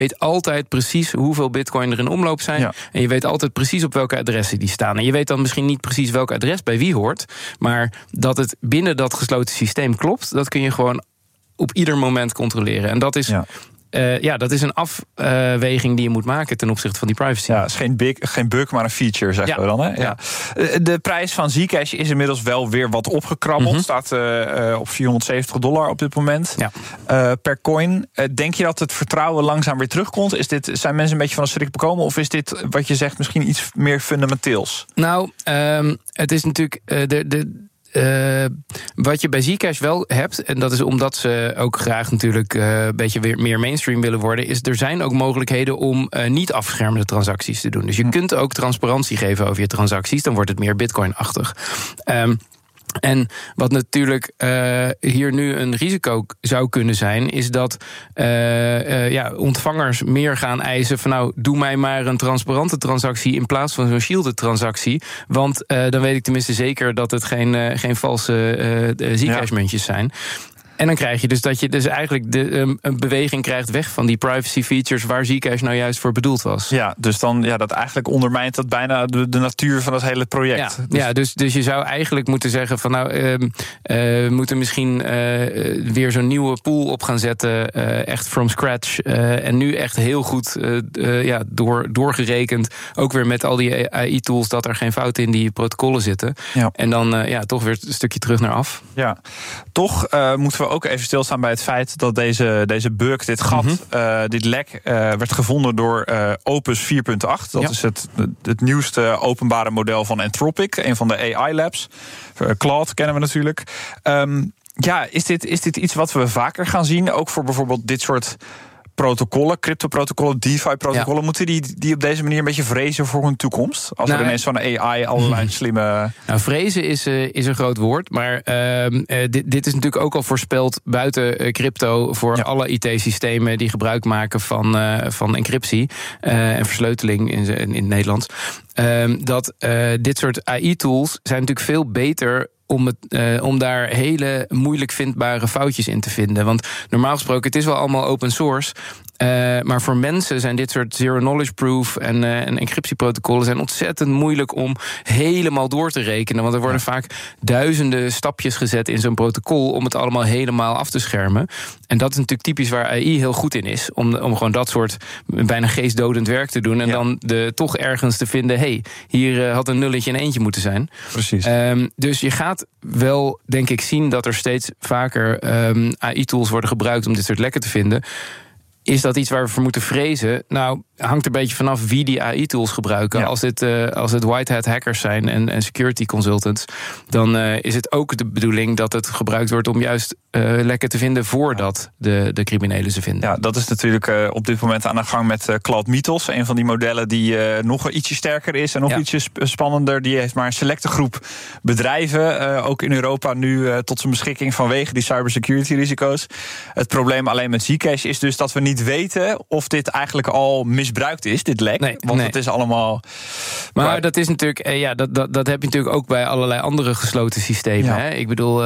weet altijd precies hoeveel bitcoin er in omloop zijn. Ja. En je weet altijd precies op welke adressen die staan. En je weet dan misschien niet precies welk adres bij wie hoort. Maar dat het binnen dat gesloten systeem klopt, dat kun je gewoon op ieder moment controleren. En dat is... Ja. Dat is een afweging die je moet maken ten opzichte van die privacy. Ja, is geen bug, maar een feature, zeggen we dan. Hè? Ja. De prijs van Zcash is inmiddels wel weer wat opgekrabbeld. Staat op $470 op dit moment per coin. Denk je dat het vertrouwen langzaam weer terugkomt? Zijn mensen een beetje van de schrik bekomen? Of is dit, wat je zegt, misschien iets meer fundamenteels? Nou, het is natuurlijk... wat je bij Zcash wel hebt, en dat is omdat ze ook graag natuurlijk een beetje weer meer mainstream willen worden, is er zijn ook mogelijkheden om niet afgeschermde transacties te doen. Dus je kunt ook transparantie geven over je transacties, dan wordt het meer bitcoin-achtig. En wat natuurlijk hier nu een risico zou kunnen zijn, is dat ontvangers meer gaan eisen van nou, doe mij maar een transparante transactie in plaats van zo'n shielded transactie. Want dan weet ik tenminste zeker dat het geen valse Zcash-muntjes zijn. En dan krijg je dus dat je dus eigenlijk een beweging krijgt weg van die privacy features waar Zcash nou juist voor bedoeld was. Ja, dus dan dat eigenlijk ondermijnt dat bijna de natuur van het hele project. Dus je zou eigenlijk moeten zeggen van nou, we moeten misschien weer zo'n nieuwe pool op gaan zetten, echt from scratch. En nu echt heel goed doorgerekend, ook weer met al die AI-tools, dat er geen fouten in die protocollen zitten. Ja. En dan toch weer een stukje terug naar af. Ja, toch moeten we ook even stilstaan bij het feit dat deze bug, dit gat, dit lek, werd gevonden door Opus 4.8. Dat is het nieuwste openbare model van Anthropic, een van de AI-labs. Claude kennen we natuurlijk. Is dit iets wat we vaker gaan zien, ook voor bijvoorbeeld dit soort protocollen, crypto-protocollen, DeFi-protocollen, moeten die op deze manier een beetje vrezen voor hun toekomst? Als er ineens van de AI allerlei slimme... Nou, vrezen is een groot woord, maar dit is natuurlijk ook al voorspeld buiten crypto voor alle IT-systemen die gebruik maken van encryptie en versleuteling in het Nederlands. Dat dit soort AI-tools zijn natuurlijk veel beter om daar hele moeilijk vindbare foutjes in te vinden. Want normaal gesproken, het is wel allemaal open source, maar voor mensen zijn dit soort zero-knowledge proof en encryptieprotocollen zijn ontzettend moeilijk om helemaal door te rekenen. Want er worden vaak duizenden stapjes gezet in zo'n protocol om het allemaal helemaal af te schermen. En dat is natuurlijk typisch waar AI heel goed in is. Om gewoon dat soort bijna geestdodend werk te doen. En dan toch ergens te vinden, hier had een nulletje en eentje moeten zijn. Precies. Dus je gaat wel, denk ik, zien dat er steeds vaker AI-tools worden gebruikt om dit soort lekken te vinden. Is dat iets waar we voor moeten vrezen? Nou, hangt er een beetje vanaf wie die AI-tools gebruiken. Ja. Als het white hat hackers zijn en security consultants, dan is het ook de bedoeling dat het gebruikt wordt om juist lekken te vinden voordat de criminelen ze vinden. Ja, dat is natuurlijk op dit moment aan de gang met Claude Mythos. Een van die modellen die nog ietsje sterker is en nog ietsje spannender. Die heeft maar een selecte groep bedrijven, ook in Europa nu tot zijn beschikking vanwege die cybersecurity risico's. Het probleem alleen met Zcash is dus dat we niet weten of dit eigenlijk al misbruikt is, dit lek. Want het is allemaal... Maar dat is natuurlijk, dat heb je natuurlijk ook bij allerlei andere gesloten systemen. Ja. Hè? Ik bedoel,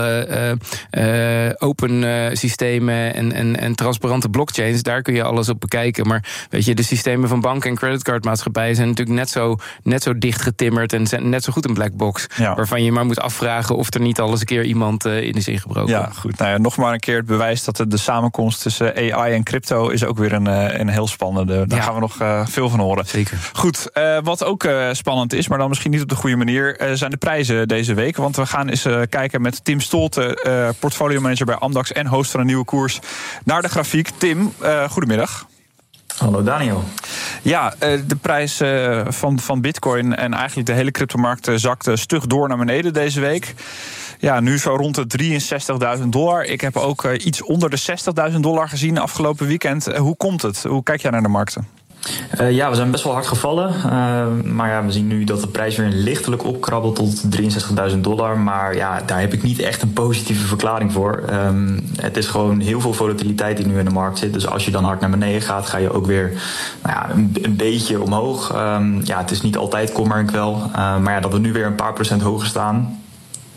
open systemen en transparante blockchains, daar kun je alles op bekijken. Maar weet je, de systemen van banken en creditcardmaatschappijen zijn natuurlijk net zo dicht getimmerd en zijn net zo goed een black box. Ja. Waarvan je maar moet afvragen of er niet al eens een keer iemand in is ingebroken. Ja, goed. Nou ja, nog maar een keer het bewijs dat de samenkomst tussen AI en crypto is ook weer een heel spannende. Daar gaan we nog veel van horen. Zeker. Goed, wat ook spannend is, maar dan misschien niet op de goede manier, zijn de prijzen deze week. Want we gaan eens kijken met Tim Stolte, portfolio manager bij Amdax en host van Een Nieuwe Koers, naar de grafiek. Tim, goedemiddag. Hallo Daniel. Ja, de prijs van Bitcoin en eigenlijk de hele cryptomarkt zakte stug door naar beneden deze week. Ja, nu zo rond de $63.000. Ik heb ook iets onder de $60.000 gezien afgelopen weekend. Hoe komt het? Hoe kijk jij naar de markten? We zijn best wel hard gevallen. Maar we zien nu dat de prijs weer lichtelijk opkrabbelt tot $63.000. Maar daar heb ik niet echt een positieve verklaring voor. Het is gewoon heel veel volatiliteit die nu in de markt zit. Dus als je dan hard naar beneden gaat, ga je ook weer een beetje omhoog. Het is niet altijd kommer en kwel. Maar dat we nu weer een paar procent hoger staan,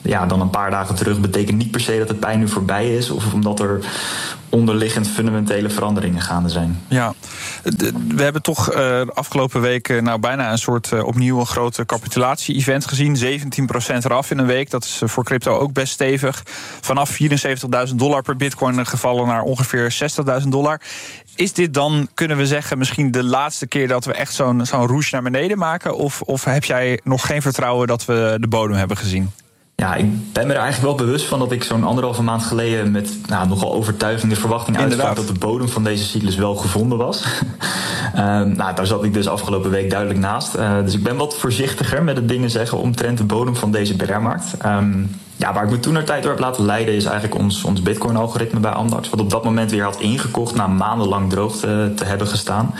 dan een paar dagen terug, betekent niet per se dat de pijn nu voorbij is, of omdat er onderliggend fundamentele veranderingen gaande zijn. Ja, we hebben toch de afgelopen week bijna een soort opnieuw een grote capitulatie-event gezien. 17% eraf in een week. Dat is voor crypto ook best stevig. Vanaf $74.000 per bitcoin gevallen naar ongeveer $60.000. Is dit dan, kunnen we zeggen, misschien de laatste keer dat we echt zo'n roes naar beneden maken? Of heb jij nog geen vertrouwen dat we de bodem hebben gezien? Ja, ik ben me er eigenlijk wel bewust van dat ik zo'n 1,5 maand geleden met nogal overtuigende verwachting uitsprak dat de bodem van deze cyclus wel gevonden was. Daar zat ik dus afgelopen week duidelijk naast. Dus ik ben wat voorzichtiger met het dingen zeggen omtrent de bodem van deze bearmarkt. Waar ik me toentertijd door heb laten leiden is eigenlijk ons Bitcoin-algoritme bij Amdax, wat op dat moment weer had ingekocht na maandenlang droog te hebben gestaan.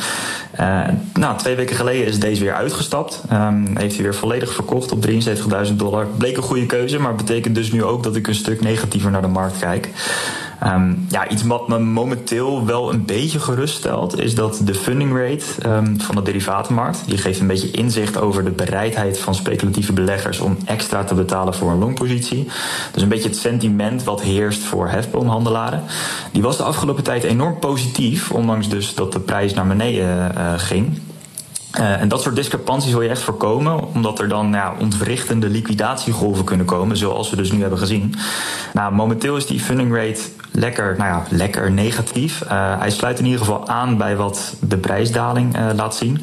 2 weken geleden is deze weer uitgestapt. Heeft hij weer volledig verkocht op $73.000. Bleek een goede keuze, maar betekent dus nu ook dat ik een stuk negatiever naar de markt kijk. Iets wat me momenteel wel een beetje geruststelt is dat de funding rate van de derivatenmarkt, die geeft een beetje inzicht over de bereidheid van speculatieve beleggers om extra te betalen voor een longpositie. Dus een beetje het sentiment wat heerst voor hefboomhandelaren. Die was de afgelopen tijd enorm positief, ondanks dus dat de prijs naar beneden ging. En dat soort discrepanties wil je echt voorkomen, omdat er dan ontwrichtende liquidatiegolven kunnen komen, zoals we dus nu hebben gezien. Momenteel is die funding rate lekker negatief. Hij sluit in ieder geval aan bij wat de prijsdaling laat zien.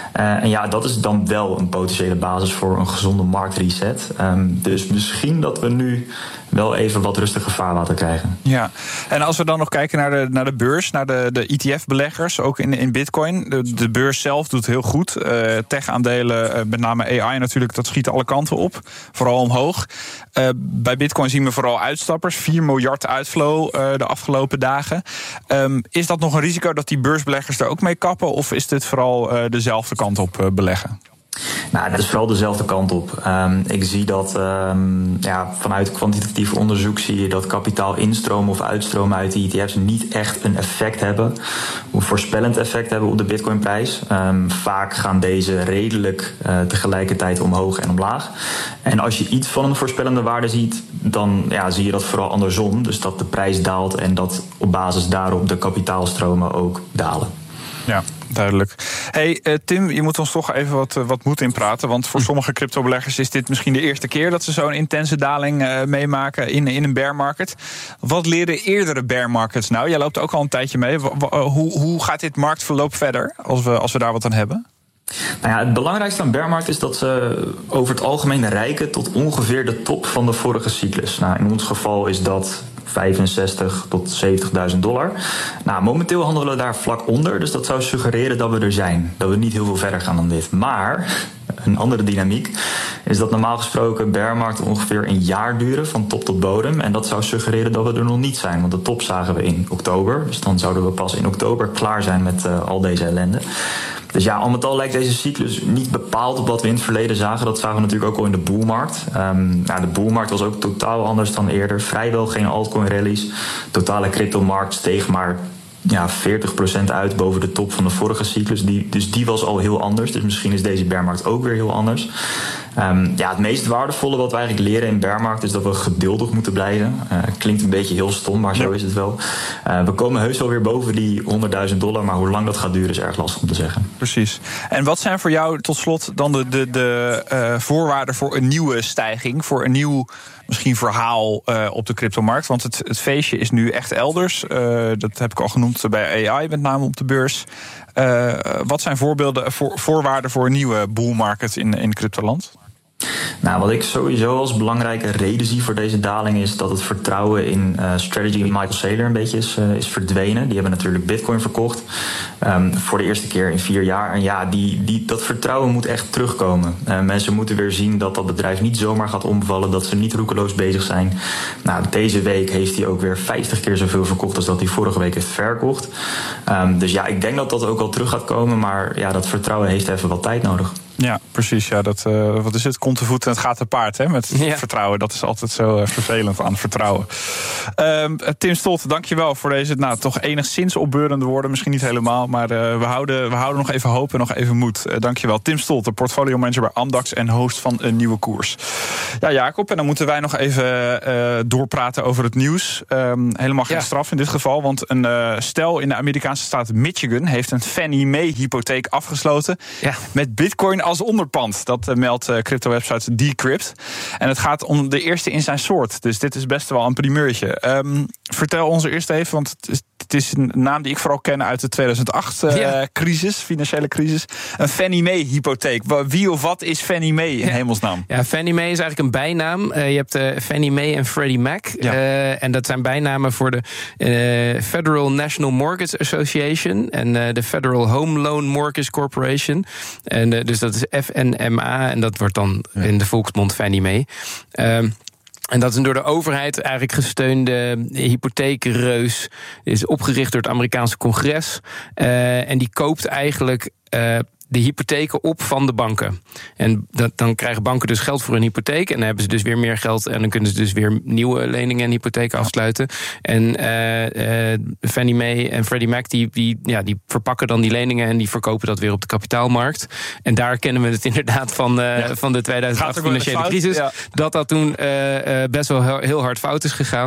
Dat is dan wel een potentiële basis voor een gezonde marktreset. Dus misschien dat we nu wel even wat rustiger vaarwater krijgen. Ja, en als we dan nog kijken naar de beurs, naar de ETF-beleggers, ook in Bitcoin. De beurs zelf doet heel goed. Tech-aandelen, met name AI natuurlijk, dat schiet alle kanten op. Vooral omhoog. Bij Bitcoin zien we vooral uitstappers. 4 miljard uitflow de afgelopen dagen. Is dat nog een risico dat die beursbeleggers daar ook mee kappen? Of is dit vooral dezelfde kant op beleggen? Dat is vooral dezelfde kant op. Ik zie dat vanuit kwantitatief onderzoek zie je dat kapitaal instromen of uitstromen uit de ETF's niet echt een effect hebben, een voorspellend effect hebben op de Bitcoinprijs. Vaak gaan deze redelijk tegelijkertijd omhoog en omlaag. En als je iets van een voorspellende waarde ziet, dan zie je dat vooral andersom. Dus dat de prijs daalt en dat op basis daarop de kapitaalstromen ook dalen. Ja, duidelijk. Hey, Tim, je moet ons toch even wat moed inpraten. Want voor sommige cryptobeleggers is dit misschien de eerste keer dat ze zo'n intense daling meemaken in een bear market. Wat leren eerdere bear markets nou? Jij loopt ook al een tijdje mee. Hoe gaat dit marktverloop verder, als we daar wat aan hebben? Het belangrijkste aan bearmarkt is dat ze over het algemeen reiken tot ongeveer de top van de vorige cyclus. In ons geval is dat $65.000 tot $70.000. Momenteel handelen we daar vlak onder, dus dat zou suggereren dat we er zijn. Dat we niet heel veel verder gaan dan dit. Maar een andere dynamiek is dat normaal gesproken bearmarkten ongeveer een jaar duren van top tot bodem. En dat zou suggereren dat we er nog niet zijn, want de top zagen we in oktober. Dus dan zouden we pas in oktober klaar zijn met al deze ellende. Dus al met al lijkt deze cyclus niet bepaald op wat we in het verleden zagen. Dat zagen we natuurlijk ook al in de boelmarkt. De boelmarkt was ook totaal anders dan eerder. Vrijwel geen altcoin rallies. Totale cryptomarkt steeg maar 40% uit boven de top van de vorige cyclus. Dus die was al heel anders. Dus misschien is deze bearmarkt ook weer heel anders. Het meest waardevolle wat we eigenlijk leren in bearmarkt is dat we geduldig moeten blijven. Klinkt een beetje heel stom, maar zo is het wel. We komen heus wel weer boven die $100.000, maar hoe lang dat gaat duren is erg lastig om te zeggen. Precies. En wat zijn voor jou tot slot dan de voorwaarden voor een nieuwe stijging, voor een nieuw misschien verhaal op de cryptomarkt? Want het feestje is nu echt elders. Dat heb ik al genoemd bij AI, met name op de beurs. Wat zijn voorwaarden voor een nieuwe bull market in cryptoland? Wat ik sowieso als belangrijke reden zie voor deze daling is dat het vertrouwen in Strategy Michael Saylor een beetje is verdwenen. Die hebben natuurlijk Bitcoin verkocht voor de eerste keer in 4 jaar. En dat vertrouwen moet echt terugkomen. Mensen moeten weer zien dat dat bedrijf niet zomaar gaat omvallen, dat ze niet roekeloos bezig zijn. Deze week heeft hij ook weer 50 keer zoveel verkocht als dat hij vorige week heeft verkocht. Dus ik denk dat dat ook al terug gaat komen, maar dat vertrouwen heeft even wat tijd nodig. Ja, precies. Ja, wat is het? Komt te voet en het gaat te paard, hè? Met vertrouwen. Dat is altijd zo vervelend aan vertrouwen. Tim Stolt, dankjewel voor deze toch enigszins opbeurende woorden. Misschien niet helemaal, maar we houden nog even hoop en nog even moed. Dankjewel. Tim Stolt, de portfolio manager bij Amdax en host van Een Nieuwe Koers. Ja, Jacob, en dan moeten wij nog even doorpraten over het nieuws. Helemaal geen straf in dit geval, want een stel in de Amerikaanse staat Michigan heeft een Fannie Mae-hypotheek afgesloten met Bitcoin als onderpand. Dat meldt crypto-website Decrypt. En het gaat om de eerste in zijn soort. Dus dit is best wel een primeurtje. Vertel ons eerst even, want het is een naam die ik vooral ken uit de 2008 crisis, financiële crisis. Een Fannie Mae-hypotheek. Wie of wat is Fannie Mae in hemelsnaam? Ja, Fannie Mae is eigenlijk een bijnaam. Je hebt Fannie Mae en Freddie Mac. En dat zijn bijnamen voor de Federal National Mortgage Association en de Federal Home Loan Mortgage Corporation. En dus dat is FNMA en dat wordt dan in de volksmond Fannie Mae. En dat is een door de overheid eigenlijk gesteunde hypotheekreus. Is opgericht door het Amerikaanse congres. En die koopt eigenlijk de hypotheken op van de banken. En dan krijgen banken dus geld voor een hypotheek. En dan hebben ze dus weer meer geld. En dan kunnen ze dus weer nieuwe leningen en hypotheken afsluiten. En Fannie Mae en Freddie Mac die verpakken dan die leningen en die verkopen dat weer op de kapitaalmarkt. En daar kennen we het inderdaad van de 2008 financiële crisis. Ja. Dat toen best wel heel hard fout is gegaan.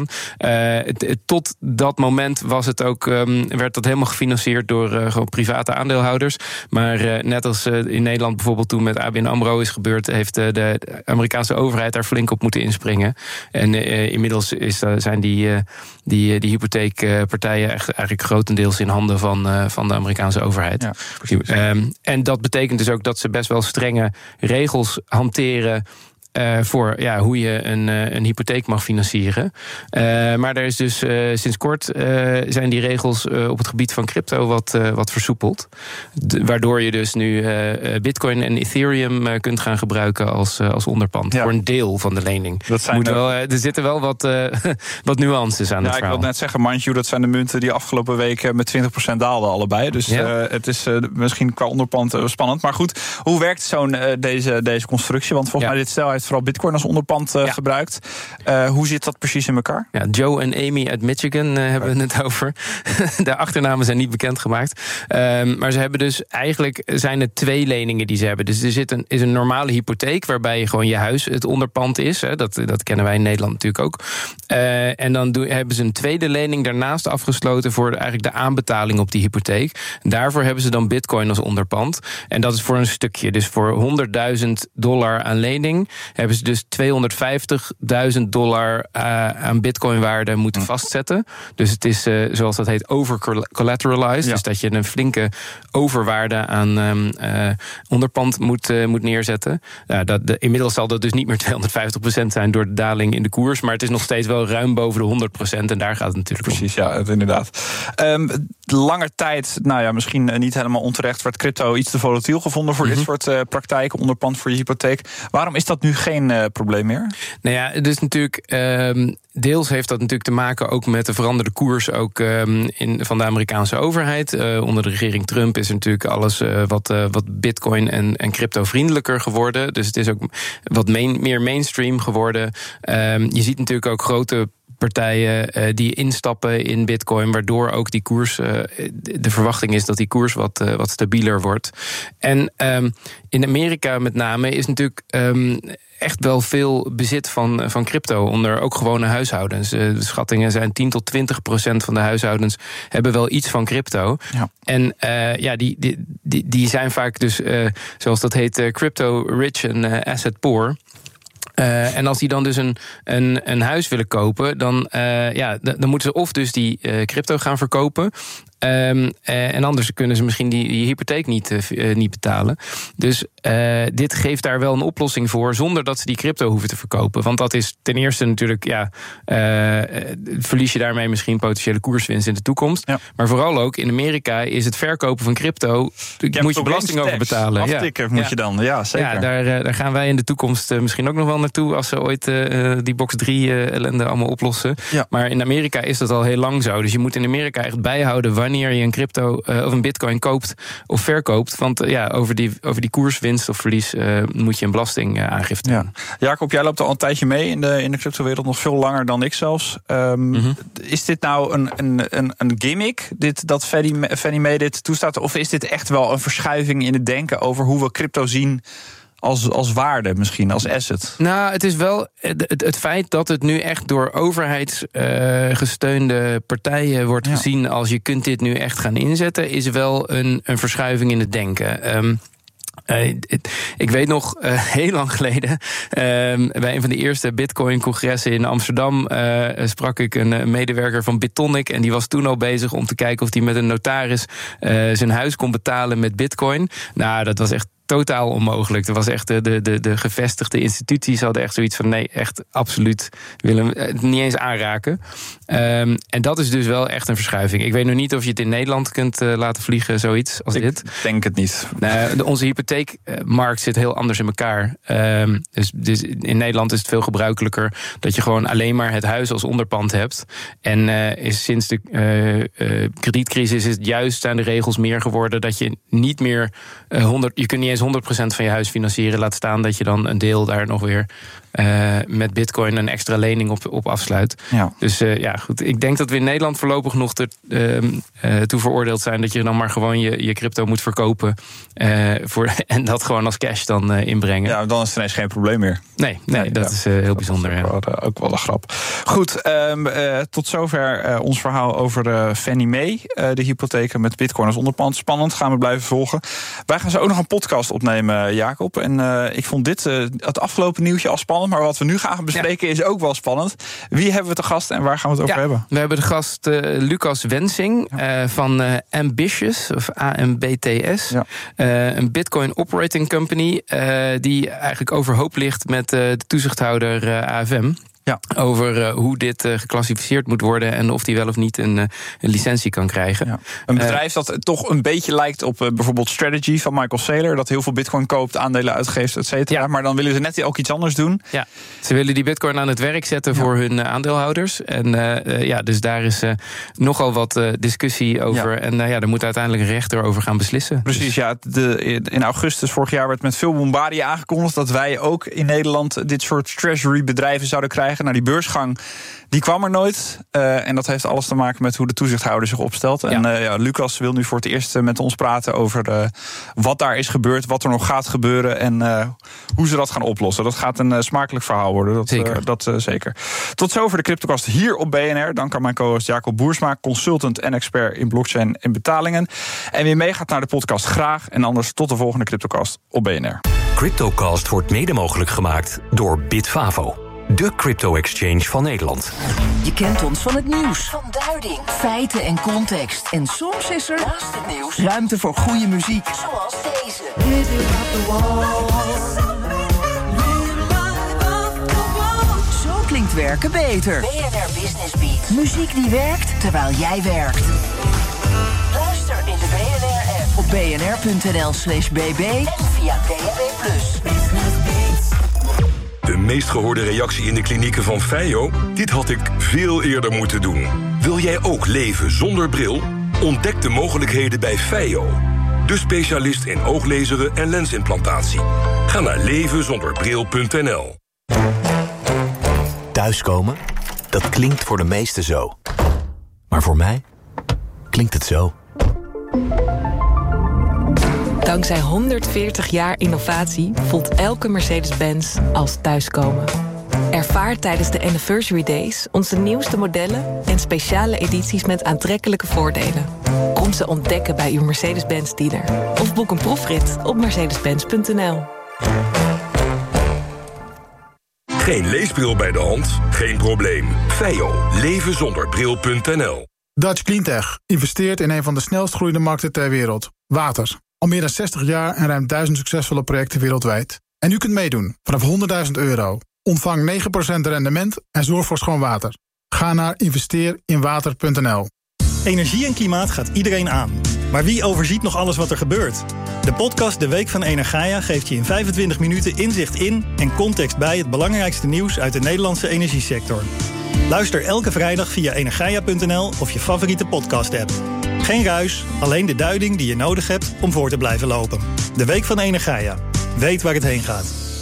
Tot dat moment was het ook, werd dat helemaal gefinancierd door gewoon private aandeelhouders. Maar net als in Nederland bijvoorbeeld toen met ABN AMRO is gebeurd, heeft de Amerikaanse overheid daar flink op moeten inspringen. En inmiddels zijn die hypotheekpartijen eigenlijk grotendeels in handen van de Amerikaanse overheid. Ja, en dat betekent dus ook dat ze best wel strenge regels hanteren voor hoe je een hypotheek mag financieren. Maar er is dus sinds kort zijn die regels op het gebied van crypto wat versoepeld. Waardoor je dus nu Bitcoin en Ethereum kunt gaan gebruiken als onderpand. Ja. Voor een deel van de lening. Er zitten wel wat nuances aan het verhaal. Ik wil net zeggen, mind you, dat zijn de munten die afgelopen week met 20% daalden allebei. Dus het is misschien qua onderpand spannend. Maar goed, hoe werkt deze constructie? Want volgens mij dit stel heeft vooral Bitcoin als onderpand gebruikt. Hoe zit dat precies in elkaar? Ja, Joe en Amy uit Michigan hebben we het over. De achternamen zijn niet bekendgemaakt. Maar ze hebben dus eigenlijk zijn er 2 leningen die ze hebben. Dus er is een normale hypotheek waarbij je gewoon je huis het onderpand is. Hè. Dat kennen wij in Nederland natuurlijk ook. En dan hebben ze een tweede lening daarnaast afgesloten voor eigenlijk de aanbetaling op die hypotheek. En daarvoor hebben ze dan Bitcoin als onderpand. En dat is voor een stukje. Dus voor $100.000 aan lening hebben ze dus $250.000 aan bitcoinwaarde moeten vastzetten. Dus het is, zoals dat heet, over-collateralized. Ja. Dus dat je een flinke overwaarde aan onderpand moet neerzetten. Inmiddels zal dat dus niet meer 250% zijn door de daling in de koers. Maar het is nog steeds wel ruim boven de 100%. En daar gaat het natuurlijk precies, ja, inderdaad. Lange tijd, misschien niet helemaal onterecht, werd crypto iets te volatiel gevonden voor dit soort praktijken, onderpand voor je hypotheek. Waarom is dat nu geen probleem meer? Nou ja, dus natuurlijk deels heeft dat natuurlijk te maken ook met de veranderde koers ook van de Amerikaanse overheid. Onder de regering Trump is er natuurlijk alles wat bitcoin en crypto vriendelijker geworden. Dus het is ook wat meer mainstream geworden. Je ziet natuurlijk ook grote partijen die instappen in bitcoin, waardoor ook die koers, de verwachting is dat die koers wat stabieler wordt. En in Amerika met name is natuurlijk echt wel veel bezit van crypto onder ook gewone huishoudens. De schattingen zijn 10-20% van de huishoudens hebben wel iets van crypto. Ja. En die zijn vaak dus, zoals dat heet, crypto rich en asset poor. En als die dan dus een huis willen kopen, dan moeten ze of dus die crypto gaan verkopen. En anders kunnen ze misschien die hypotheek niet betalen. Dus dit geeft daar wel een oplossing voor, zonder dat ze die crypto hoeven te verkopen. Want dat is ten eerste natuurlijk, verlies je daarmee misschien potentiële koerswinst in de toekomst. Ja. Maar vooral ook in Amerika is het verkopen van crypto, moet je belasting over betalen. Aftikken moet je dan, ja zeker. Ja, daar gaan wij in de toekomst misschien ook nog wel naartoe, als ze ooit die box 3 ellende allemaal oplossen. Ja. Maar in Amerika is dat al heel lang zo. Dus je moet in Amerika echt bijhouden wanneer je een crypto of een bitcoin koopt of verkoopt. Want over die koerswinst of verlies moet je een belastingaangifte doen. Jacob, jij loopt al een tijdje mee in de cryptowereld, nog veel langer dan ik zelfs. Is dit nou een gimmick, dat Fannie Mae dit toestaat? Of is dit echt wel een verschuiving in het denken over hoe we crypto zien als waarde misschien, als asset? Nou, het is wel het feit dat het nu echt door overheidsgesteunde partijen wordt gezien als je kunt dit nu echt gaan inzetten, is wel een verschuiving in het denken. Ik weet nog, heel lang geleden, bij een van de eerste Bitcoin-congressen in Amsterdam sprak ik een medewerker van Bitonic. En die was toen al bezig om te kijken of hij met een notaris zijn huis kon betalen met Bitcoin. Nou, dat was echt totaal onmogelijk. Er was echt de gevestigde instituties hadden echt zoiets van nee, echt absoluut willen het niet eens aanraken. En dat is dus wel echt een verschuiving. Ik weet nog niet of je het in Nederland kunt laten vliegen, zoiets als dit. Ik denk het niet. Onze hypotheekmarkt zit heel anders in elkaar. Dus in Nederland is het veel gebruikelijker dat je gewoon alleen maar het huis als onderpand hebt. En is sinds de kredietcrisis is het juist zijn de regels meer geworden dat je niet meer je kunt niet eens 100% van je huis financieren. Laat staan dat je dan een deel daar nog weer met bitcoin een extra lening op afsluit. Ja. Dus goed. Ik denk dat we in Nederland voorlopig nog toe veroordeeld zijn dat je dan maar gewoon je crypto moet verkopen en dat gewoon als cash dan inbrengen. Ja, dan is het ineens geen probleem meer. Nee, dat is heel bijzonder. Ook wel een grap. Goed, tot zover ons verhaal over Fannie Mae. De hypotheken met bitcoin als onderpand. Spannend, gaan we blijven volgen. Wij gaan zo ook nog een podcast opnemen, Jacob. En ik vond dit, het afgelopen nieuwtje, al spannend. Maar wat we nu gaan bespreken is ook wel spannend. Wie hebben we te gast en waar gaan we het over hebben? We hebben de gast Lucas Wensing van Ambitious, of AMBTS. Ja. Een Bitcoin Operating Company die eigenlijk overhoop ligt met de toezichthouder AFM. Ja. Over hoe dit geclassificeerd moet worden en of die wel of niet een licentie kan krijgen. Ja. Een bedrijf dat toch een beetje lijkt op bijvoorbeeld Strategy van Michael Saylor, dat heel veel bitcoin koopt, aandelen uitgeeft, et cetera. Ja. Maar dan willen ze net ook iets anders doen. Ja. Ze willen die bitcoin aan het werk zetten voor hun aandeelhouders. En dus daar is nogal wat discussie over. Ja. En daar moet uiteindelijk een rechter over gaan beslissen. Precies, in augustus vorig jaar werd met veel bombardie aangekondigd dat wij ook in Nederland dit soort treasury bedrijven zouden krijgen. Nou, die beursgang die kwam er nooit. En dat heeft alles te maken met hoe de toezichthouder zich opstelt. Ja. En Lucas wil nu voor het eerst met ons praten over wat daar is gebeurd, wat er nog gaat gebeuren en hoe ze dat gaan oplossen. Dat gaat een smakelijk verhaal worden. Dat zeker. Tot zover de CryptoCast hier op BNR. Dank aan mijn co-host Jacob Boersma, consultant en expert in blockchain en betalingen. En wie meegaat naar de podcast, graag. En anders tot de volgende CryptoCast op BNR. CryptoCast wordt mede mogelijk gemaakt door Bitfavo, de crypto-exchange van Nederland. Je kent ons van het nieuws, van duiding, feiten en context. En soms is er, naast het nieuws, ruimte voor goede muziek. Zoals deze. Zo klinkt werken beter. BNR Business Beat. Muziek die werkt terwijl jij werkt. Luister in de BNR-app op bnr.nl/bb en via DAB+. De meest gehoorde reactie in de klinieken van Feio: dit had ik veel eerder moeten doen. Wil jij ook leven zonder bril? Ontdek de mogelijkheden bij Feio, de specialist in ooglezeren en lensimplantatie. Ga naar levenzonderbril.nl. Thuiskomen, dat klinkt voor de meesten zo. Maar voor mij klinkt het zo. Dankzij 140 jaar innovatie voelt elke Mercedes-Benz als thuiskomen. Ervaar tijdens de Anniversary Days onze nieuwste modellen en speciale edities met aantrekkelijke voordelen. Kom ze ontdekken bij uw Mercedes-Benz dealer. Of boek een proefrit op mercedes-benz.nl. Geen leesbril bij de hand? Geen probleem. Feio, levenzonderbril.nl. Dutch Cleantech investeert in een van de snelst groeiende markten ter wereld. Water. Al meer dan 60 jaar en ruim 1000 succesvolle projecten wereldwijd. En u kunt meedoen vanaf €100.000. Ontvang 9% rendement en zorg voor schoon water. Ga naar investeerinwater.nl. Energie en klimaat gaat iedereen aan. Maar wie overziet nog alles wat er gebeurt? De podcast De Week van Energaia geeft je in 25 minuten inzicht in en context bij het belangrijkste nieuws uit de Nederlandse energiesector. Luister elke vrijdag via energaia.nl of je favoriete podcast-app. Geen ruis, alleen de duiding die je nodig hebt om voor te blijven lopen. De Week van Energia. Weet waar het heen gaat.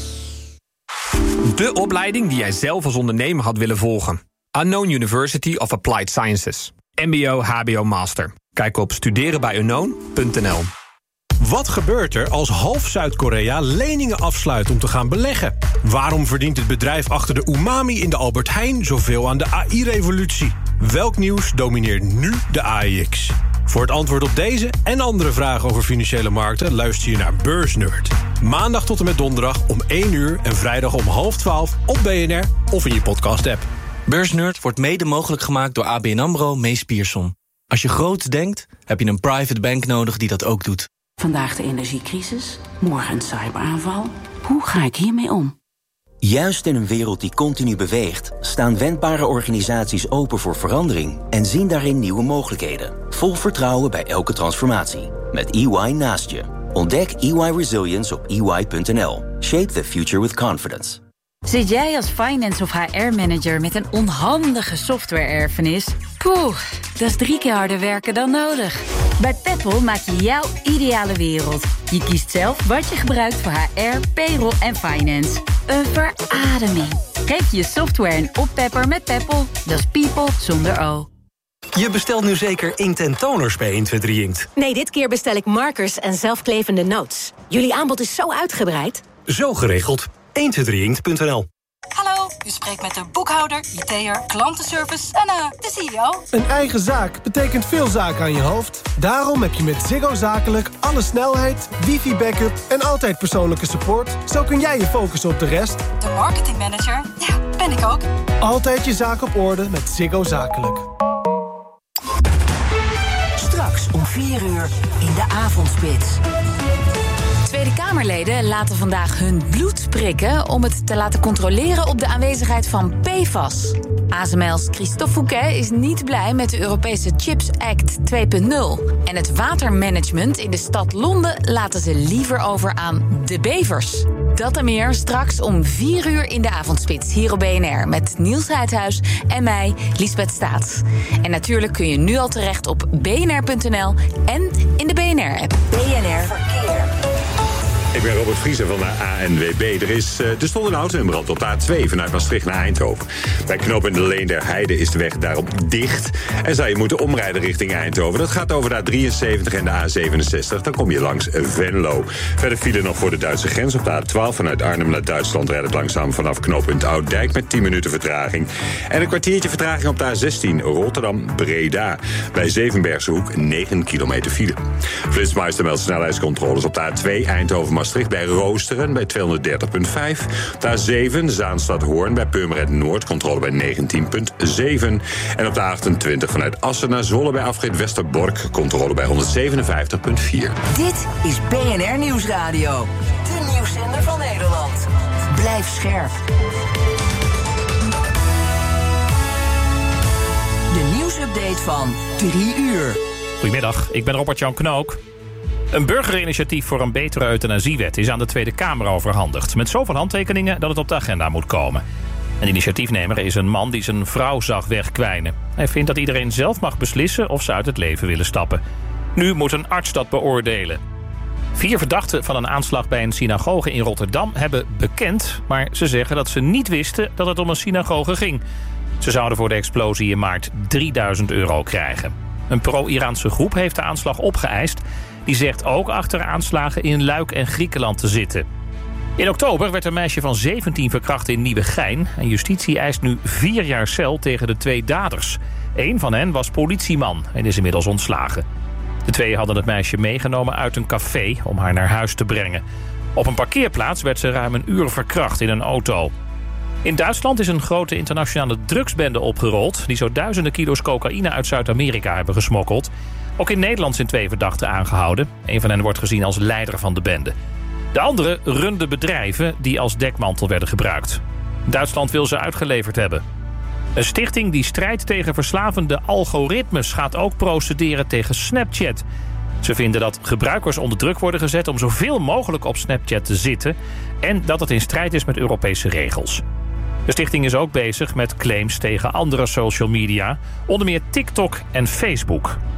De opleiding die jij zelf als ondernemer had willen volgen. Unknown University of Applied Sciences. MBO, HBO, Master. Kijk op studerenbijunknown.nl. Wat gebeurt er als half Zuid-Korea leningen afsluit om te gaan beleggen? Waarom verdient het bedrijf achter de umami in de Albert Heijn zoveel aan de AI-revolutie? Welk nieuws domineert nu de AEX? Voor het antwoord op deze en andere vragen over financiële markten luister je naar Beursnerd. Maandag tot en met donderdag om 1 uur en vrijdag om 11:30 op BNR of in je podcast-app. Beursnerd wordt mede mogelijk gemaakt door ABN AMRO Mees Pierson. Als je groots denkt, heb je een private bank nodig die dat ook doet. Vandaag de energiecrisis, morgen een cyberaanval. Hoe ga ik hiermee om? Juist in een wereld die continu beweegt, staan wendbare organisaties open voor verandering en zien daarin nieuwe mogelijkheden. Vol vertrouwen bij elke transformatie. Met EY naast je. Ontdek EY Resilience op ey.nl. Shape the future with confidence. Zit jij als finance of HR-manager met een onhandige software-erfenis? Poeh, dat is 3 keer harder werken dan nodig. Bij Peppol maak je jouw ideale wereld. Je kiest zelf wat je gebruikt voor HR, payroll en finance. Een verademing. Geef je software een oppepper met Peppol. Dat is people zonder O. Je bestelt nu zeker inkt en toners bij 123 Inkt. Nee, dit keer bestel ik markers en zelfklevende notes. Jullie aanbod is zo uitgebreid. Zo geregeld. 123inkt.nl. Hallo, u spreekt met de boekhouder, IT'er, klantenservice en de CEO. Een eigen zaak betekent veel zaken aan je hoofd. Daarom heb je met Ziggo Zakelijk alle snelheid, wifi-backup en altijd persoonlijke support. Zo kun jij je focussen op de rest. De marketingmanager, ja, ben ik ook. Altijd je zaak op orde met Ziggo Zakelijk. Straks om 4 uur in de avondspits. Tweede Kamerleden laten vandaag hun bloed prikken om het te laten controleren op de aanwezigheid van PFAS. ASML's Christophe Fouquet is niet blij met de Europese Chips Act 2.0. En het watermanagement in de stad Londen laten ze liever over aan de bevers. Dat en meer straks om 4 uur in de avondspits hier op BNR met Niels Heidhuis en mij, Liesbeth Staats. En natuurlijk kun je nu al terecht op bnr.nl en in de BNR-app. BNR Verkeer. Ik ben Robert Vriezer van de ANWB. Er stond een auto in brand op de A2 vanuit Maastricht naar Eindhoven. Bij knooppunt de Leen der Heide is de weg daarom dicht. En zou je moeten omrijden richting Eindhoven. Dat gaat over de A73 en de A67. Dan kom je langs Venlo. Verder file nog voor de Duitse grens op de A12. Vanuit Arnhem naar Duitsland rijdt het langzaam vanaf knooppunt Ouddijk met 10 minuten vertraging. En een kwartiertje vertraging op de A16 Rotterdam-Breda. Bij Zevenbergse 9 kilometer file. Flitsmeister meldt snelheidscontroles op de A2 Eindhoven-Maastricht bij Roosteren bij 230.5. De A7 Zaanstad-Hoorn bij Purmerend Noord, controle bij 19.7. En op de A28 vanuit Assen naar Zwolle bij afrit Westerbork, controle bij 157.4. Dit is BNR Nieuwsradio. De nieuwszender van Nederland. Blijf scherp. De nieuwsupdate van 3 uur. Goedemiddag, ik ben Robert-Jan Knook. Een burgerinitiatief voor een betere euthanasiewet is aan de Tweede Kamer overhandigd. Met zoveel handtekeningen dat het op de agenda moet komen. Een initiatiefnemer is een man die zijn vrouw zag wegkwijnen. Hij vindt dat iedereen zelf mag beslissen of ze uit het leven willen stappen. Nu moet een arts dat beoordelen. 4 verdachten van een aanslag bij een synagoge in Rotterdam hebben bekend, maar ze zeggen dat ze niet wisten dat het om een synagoge ging. Ze zouden voor de explosie in maart €3000 krijgen. Een pro-Iraanse groep heeft de aanslag opgeëist. Die zegt ook achter aanslagen in Luik en Griekenland te zitten. In oktober werd een meisje van 17 verkracht in Nieuwegein. En justitie eist nu 4 jaar cel tegen de 2 daders. Eén van hen was politieman en is inmiddels ontslagen. De 2 hadden het meisje meegenomen uit een café om haar naar huis te brengen. Op een parkeerplaats werd ze ruim 1 uur verkracht in een auto. In Duitsland is een grote internationale drugsbende opgerold die zo duizenden kilo's cocaïne uit Zuid-Amerika hebben gesmokkeld. Ook in Nederland zijn 2 verdachten aangehouden. Een van hen wordt gezien als leider van de bende. De andere runde bedrijven die als dekmantel werden gebruikt. Duitsland wil ze uitgeleverd hebben. Een stichting die strijdt tegen verslavende algoritmes gaat ook procederen tegen Snapchat. Ze vinden dat gebruikers onder druk worden gezet om zoveel mogelijk op Snapchat te zitten en dat het in strijd is met Europese regels. De stichting is ook bezig met claims tegen andere social media, onder meer TikTok en Facebook.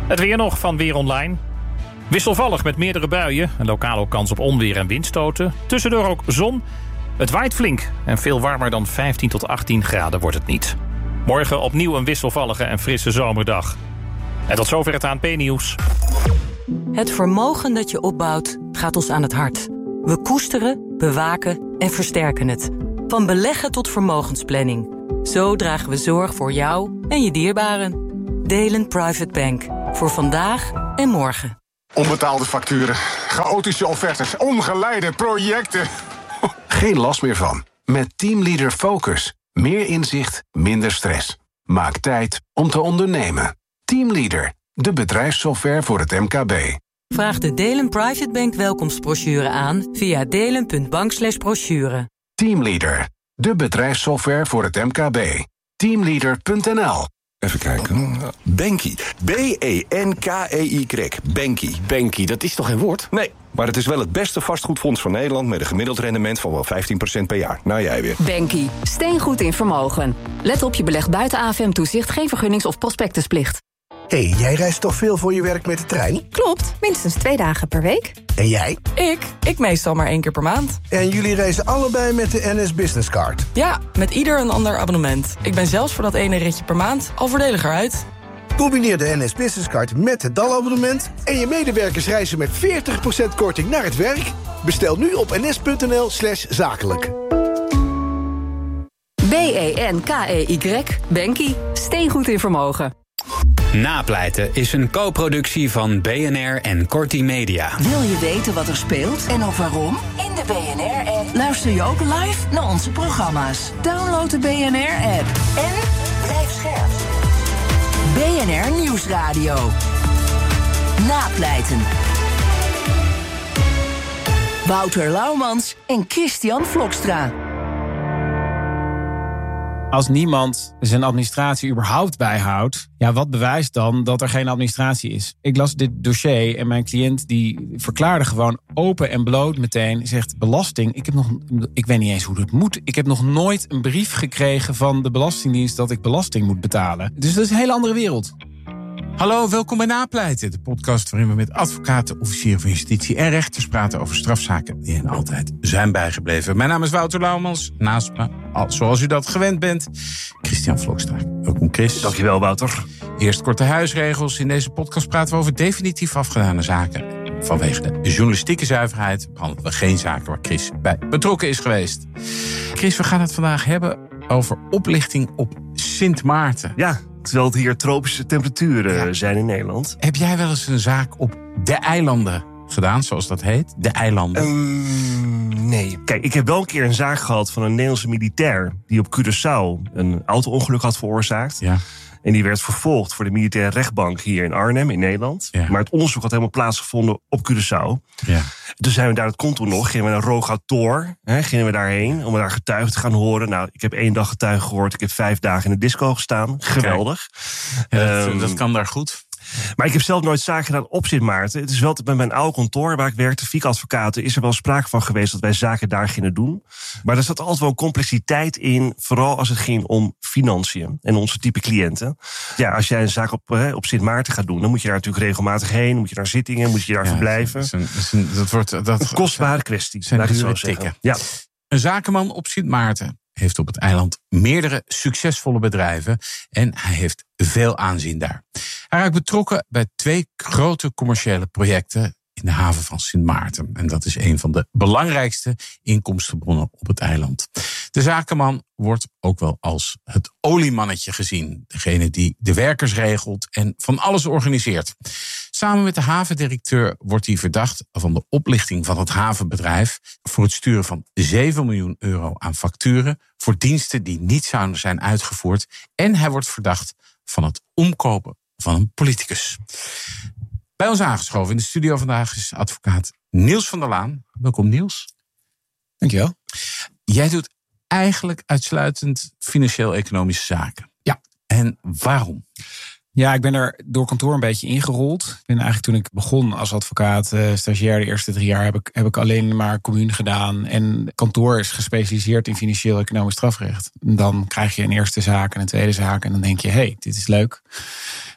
Het weer nog van Weer Online. Wisselvallig met meerdere buien. Een lokaal ook kans op onweer en windstoten. Tussendoor ook zon. Het waait flink en veel warmer dan 15 tot 18 graden wordt het niet. Morgen opnieuw een wisselvallige en frisse zomerdag. En tot zover het ANP-nieuws. Het vermogen dat je opbouwt gaat ons aan het hart. We koesteren, bewaken en versterken het. Van beleggen tot vermogensplanning. Zo dragen we zorg voor jou en je dierbaren. Delen Private Bank. Voor vandaag en morgen. Onbetaalde facturen, chaotische offertes, ongeleide projecten. Geen last meer van. Met Teamleader Focus. Meer inzicht, minder stress. Maak tijd om te ondernemen. Teamleader, de bedrijfssoftware voor het MKB. Vraag de Delen Private Bank welkomstbrochure aan via delen.bank/brochure. Teamleader, de bedrijfssoftware voor het MKB. Teamleader.nl. Even kijken. Banky. B-E-N-K-E-Y. Banky. Banky, dat is toch geen woord? Nee, maar het is wel het beste vastgoedfonds van Nederland met een gemiddeld rendement van wel 15% per jaar. Nou, jij weer. Banky. Steengoed in vermogen. Let op, je belegt buiten AFM-toezicht, geen vergunnings- of prospectusplicht. Hé, jij reist toch veel voor je werk met de trein? Klopt, minstens 2 dagen per week. En jij? Ik meestal maar 1 keer per maand. En jullie reizen allebei met de NS Business Card? Ja, met ieder een ander abonnement. Ik ben zelfs voor dat ene ritje per maand al voordeliger uit. Combineer de NS Business Card met het DAL-abonnement... en je medewerkers reizen met 40% korting naar het werk. Bestel nu op ns.nl/zakelijk. B-E-N-K-E-Y. Banky. Steengoed in vermogen. Napleiten is een co-productie van BNR en Corti Media. Wil je weten wat er speelt en ook waarom? In de BNR-app luister je ook live naar onze programma's. Download de BNR-app en blijf scherp. BNR Nieuwsradio. Napleiten. Wouter Laumans en Christian Vlokstra. Als niemand zijn administratie überhaupt bijhoudt, ja, wat bewijst dan dat er geen administratie is? Ik las dit dossier en mijn cliënt die verklaarde gewoon open en bloot meteen, zegt belasting. Ik weet niet eens hoe dat moet. Ik heb nog nooit een brief gekregen van de Belastingdienst dat ik belasting moet betalen. Dus dat is een hele andere wereld. Hallo, welkom bij Napleiten, de podcast waarin we met advocaten, officieren van justitie en rechters praten over strafzaken die hen altijd zijn bijgebleven. Mijn naam is Wouter Laumans, naast me, zoals u dat gewend bent, Christian Vlokstra. Welkom Chris. Dankjewel Wouter. Eerst korte huisregels. In deze podcast praten we over definitief afgedane zaken. Vanwege de journalistieke zuiverheid behandelen we geen zaken waar Chris bij betrokken is geweest. Chris, we gaan het vandaag hebben over oplichting op Sint Maarten. Ja. Terwijl het hier tropische temperaturen zijn in Nederland. Heb jij wel eens een zaak op de eilanden gedaan, zoals dat heet? De eilanden? Nee. Kijk, ik heb wel een keer een zaak gehad van een Nederlandse militair die op Curaçao een auto-ongeluk had veroorzaakt. Ja. En die werd vervolgd voor de militaire rechtbank hier in Arnhem, in Nederland. Ja. Maar het onderzoek had helemaal plaatsgevonden op Curaçao. Ja. Toen zijn we daar het konto nog, gingen we naar Rogator, gingen we daarheen om daar getuigen te gaan horen. Nou, ik heb 1 dag getuigen gehoord, ik heb 5 dagen in de disco gestaan. Geweldig. Ja, dat kan daar goed. Maar ik heb zelf nooit zaken gedaan op Sint Maarten. Het is wel bij mijn oude kantoor waar ik werkte, Fiek Advocaten, is er wel sprake van geweest dat wij zaken daar gingen doen. Maar er zat altijd wel complexiteit in, vooral als het ging om financiën en onze type cliënten. Ja, als jij een zaak op Sint Maarten gaat doen, dan moet je daar natuurlijk regelmatig heen, moet je naar zittingen, moet je daar verblijven. Dat wordt een kostbare kwestie. Zijn dure tikken. Ja. Een zakenman op Sint Maarten heeft op het eiland meerdere succesvolle bedrijven en hij heeft veel aanzien daar. Hij raakt betrokken bij 2 grote commerciële projecten in de haven van Sint Maarten. En dat is een van de belangrijkste inkomstenbronnen op het eiland. De zakenman wordt ook wel als het oliemannetje gezien. Degene die de werkers regelt en van alles organiseert. Samen met de havendirecteur wordt hij verdacht van de oplichting van het havenbedrijf voor het sturen van 7 miljoen euro aan facturen voor diensten die niet zouden zijn uitgevoerd. En hij wordt verdacht van het omkopen van een politicus. Bij ons aangeschoven in de studio vandaag is advocaat Niels van der Laan. Welkom Niels. Dankjewel. Jij doet eigenlijk uitsluitend financieel-economische zaken. Ja. En waarom? Ja, ik ben er door kantoor een beetje ingerold. Ik ben eigenlijk toen ik begon als advocaat, stagiair de eerste 3 jaar, heb ik alleen maar commune gedaan. En kantoor is gespecialiseerd in financieel-economisch strafrecht. En dan krijg je een eerste zaak en een tweede zaak en dan denk je, hey, dit is leuk.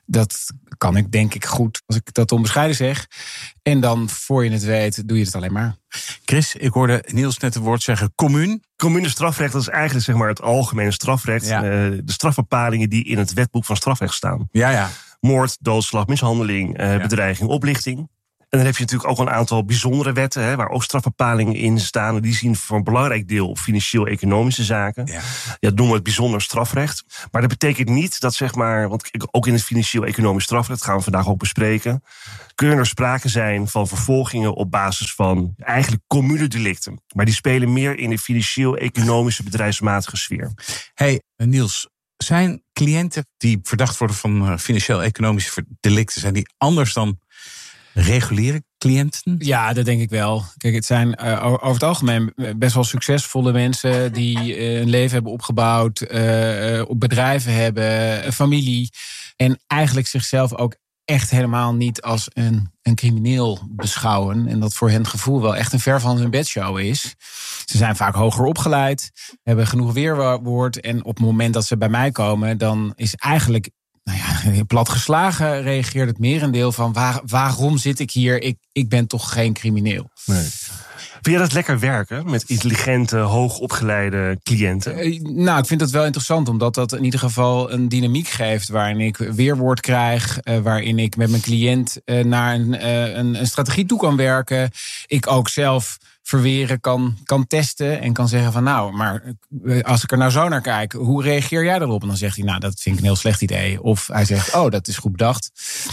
Dat kan ik denk ik goed, als ik dat onbescheiden zeg. En dan, voor je het weet, doe je het alleen maar. Chris, ik hoorde Niels net het woord zeggen, commuun. Commune strafrecht, dat is eigenlijk zeg maar het algemene strafrecht. Ja. De strafbepalingen die in het wetboek van strafrecht staan. Ja. Moord, doodslag, mishandeling, bedreiging, oplichting. En dan heb je natuurlijk ook een aantal bijzondere wetten, waar ook strafbepalingen in staan. En die zien voor een belangrijk deel op financieel-economische zaken. Ja, dat noemen we het bijzonder strafrecht. Maar dat betekent niet dat, zeg maar, want ook in het financieel-economisch strafrecht, gaan we vandaag ook bespreken, kunnen er sprake zijn van vervolgingen op basis van eigenlijk commune delicten. Maar die spelen meer in de financieel-economische bedrijfsmatige sfeer. Hey, Niels, zijn cliënten die verdacht worden van financieel-economische delicten, zijn die anders dan reguliere cliënten? Ja, dat denk ik wel. Kijk, het zijn over het algemeen best wel succesvolle mensen die een leven hebben opgebouwd, bedrijven hebben, een familie. En eigenlijk zichzelf ook echt helemaal niet als een crimineel beschouwen. En dat voor hen gevoel wel echt een ver van hun bedshow is. Ze zijn vaak hoger opgeleid, hebben genoeg weerwoord. En op het moment dat ze bij mij komen, dan is eigenlijk, plat geslagen reageert het merendeel van waarom zit ik hier? Ik ben toch geen crimineel. Nee. Vind je dat lekker werken met intelligente, hoogopgeleide cliënten? Ik vind dat wel interessant, omdat dat in ieder geval een dynamiek geeft waarin ik weerwoord krijg, waarin ik met mijn cliënt naar een strategie toe kan werken. Ik ook zelf verweren kan testen en kan zeggen van maar als ik er nou zo naar kijk, hoe reageer jij daarop? En dan zegt hij, dat vind ik een heel slecht idee. Of hij zegt, dat is goed bedacht.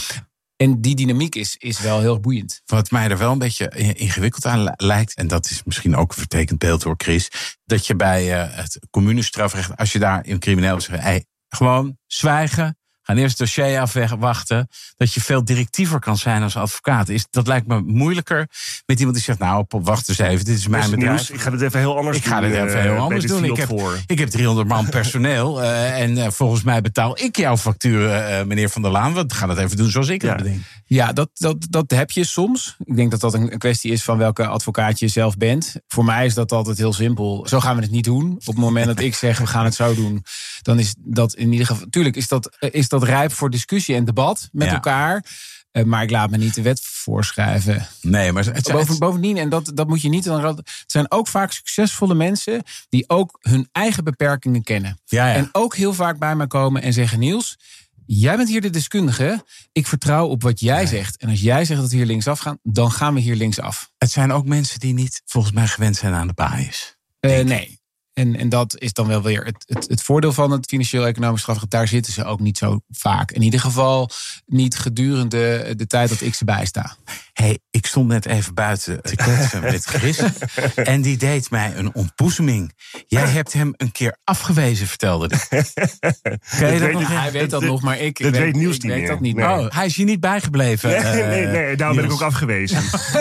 En die dynamiek is wel heel boeiend. Wat mij er wel een beetje ingewikkeld aan lijkt, en dat is misschien ook een vertekend beeld hoor, Chris, dat je bij het communestrafrecht, als je daar in crimineel zegt, gewoon zwijgen, gaan eerst het dossier afwachten, dat je veel directiever kan zijn als advocaat. Dat lijkt me moeilijker met iemand die zegt, wacht eens even, dit is mijn bedrijf. Ik ga dit even heel anders doen. Ik heb 300 man personeel en volgens mij betaal ik jouw facturen, meneer Van der Laan. We gaan het even doen zoals ik het bedenk. Ja, dat heb je soms. Ik denk dat dat een kwestie is van welke advocaat je zelf bent. Voor mij is dat altijd heel simpel. Zo gaan we het niet doen. Op het moment dat ik zeg, we gaan het zo doen, dan is dat in ieder geval, tuurlijk is dat rijp voor discussie en debat met elkaar. Maar ik laat me niet de wet voorschrijven. Nee, maar bovendien, en dat moet je niet. Het zijn ook vaak succesvolle mensen die ook hun eigen beperkingen kennen. Ja. En ook heel vaak bij mij komen en zeggen, Niels, jij bent hier de deskundige. Ik vertrouw op wat jij zegt. En als jij zegt dat we hier linksaf gaan, dan gaan we hier linksaf. Het zijn ook mensen die niet volgens mij gewend zijn aan de baais. Nee. En dat is dan wel weer het voordeel van het financieel-economisch strafrecht. Daar zitten ze ook niet zo vaak. In ieder geval niet gedurende de tijd dat ik ze bijsta. Hey, ik stond net even buiten te kletsen met Chris. En die deed mij een ontboezeming. Jij hebt hem een keer afgewezen, vertelde hij. Hij weet dat nog, maar ik weet Niels niet meer. Dat niet. Nee. Hij is je niet bijgebleven. Nee, daarom ben ik ook afgewezen.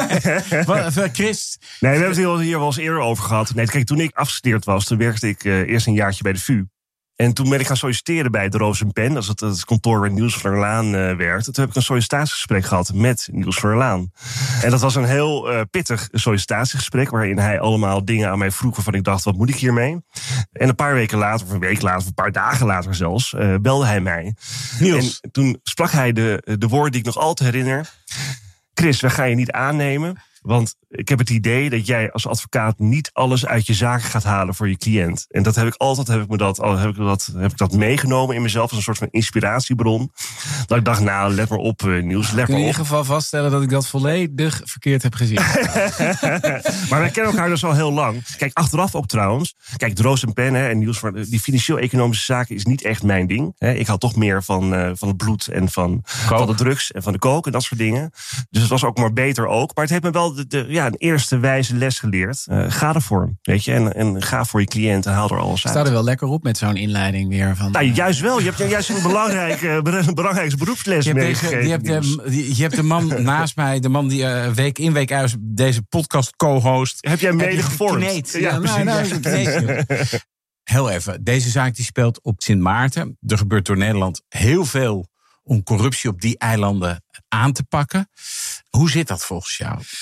Chris? Nee, we hebben het hier wel eens eerder over gehad. Nee, kijk, toen ik afgestudeerd was, toen werkte ik eerst een jaartje bij de VU. En toen ben ik gaan solliciteren bij de Roos & Pen. Dat is het kantoor waar Niels van der Laan werkte. Toen heb ik een sollicitatiegesprek gehad met Niels van der Laan. En dat was een heel pittig sollicitatiegesprek, waarin hij allemaal dingen aan mij vroeg waarvan ik dacht, wat moet ik hiermee? En een paar weken later, of een week later, of een paar dagen later zelfs, belde hij mij. Niels. En toen sprak hij de woorden die ik nog altijd herinner. Chris, we gaan je niet aannemen. Want ik heb het idee dat jij als advocaat niet alles uit je zaken gaat halen voor je cliënt. En dat heb ik altijd heb ik dat meegenomen in mezelf als een soort van inspiratiebron. Dat ik dacht, let maar op, Niels, let maar op. In ieder geval vaststellen dat ik dat volledig verkeerd heb gezien. Maar wij kennen elkaar dus al heel lang. Kijk, achteraf ook trouwens. Kijk, de Roos & Pen en Niels, die financieel-economische zaken is niet echt mijn ding. Ik hou toch meer van het bloed en van de drugs en van de coke en dat soort dingen. Dus het was ook maar beter ook. Maar het heeft me wel een eerste wijze les geleerd. Ga ervoor, weet je. En ga voor je cliënt en haal er alles uit. Sta er wel lekker op met zo'n inleiding weer. Juist wel. Je hebt juist een belangrijkste beroepsles meegegeven. Je hebt de man naast mij, de man die week in week uit deze podcast co-host. Heb jij mede gevormd? Ja, precies. Heel even, deze zaak die speelt op Sint Maarten. Er gebeurt door Nederland heel veel om corruptie op die eilanden aan te pakken. Hoe zit dat volgens jou?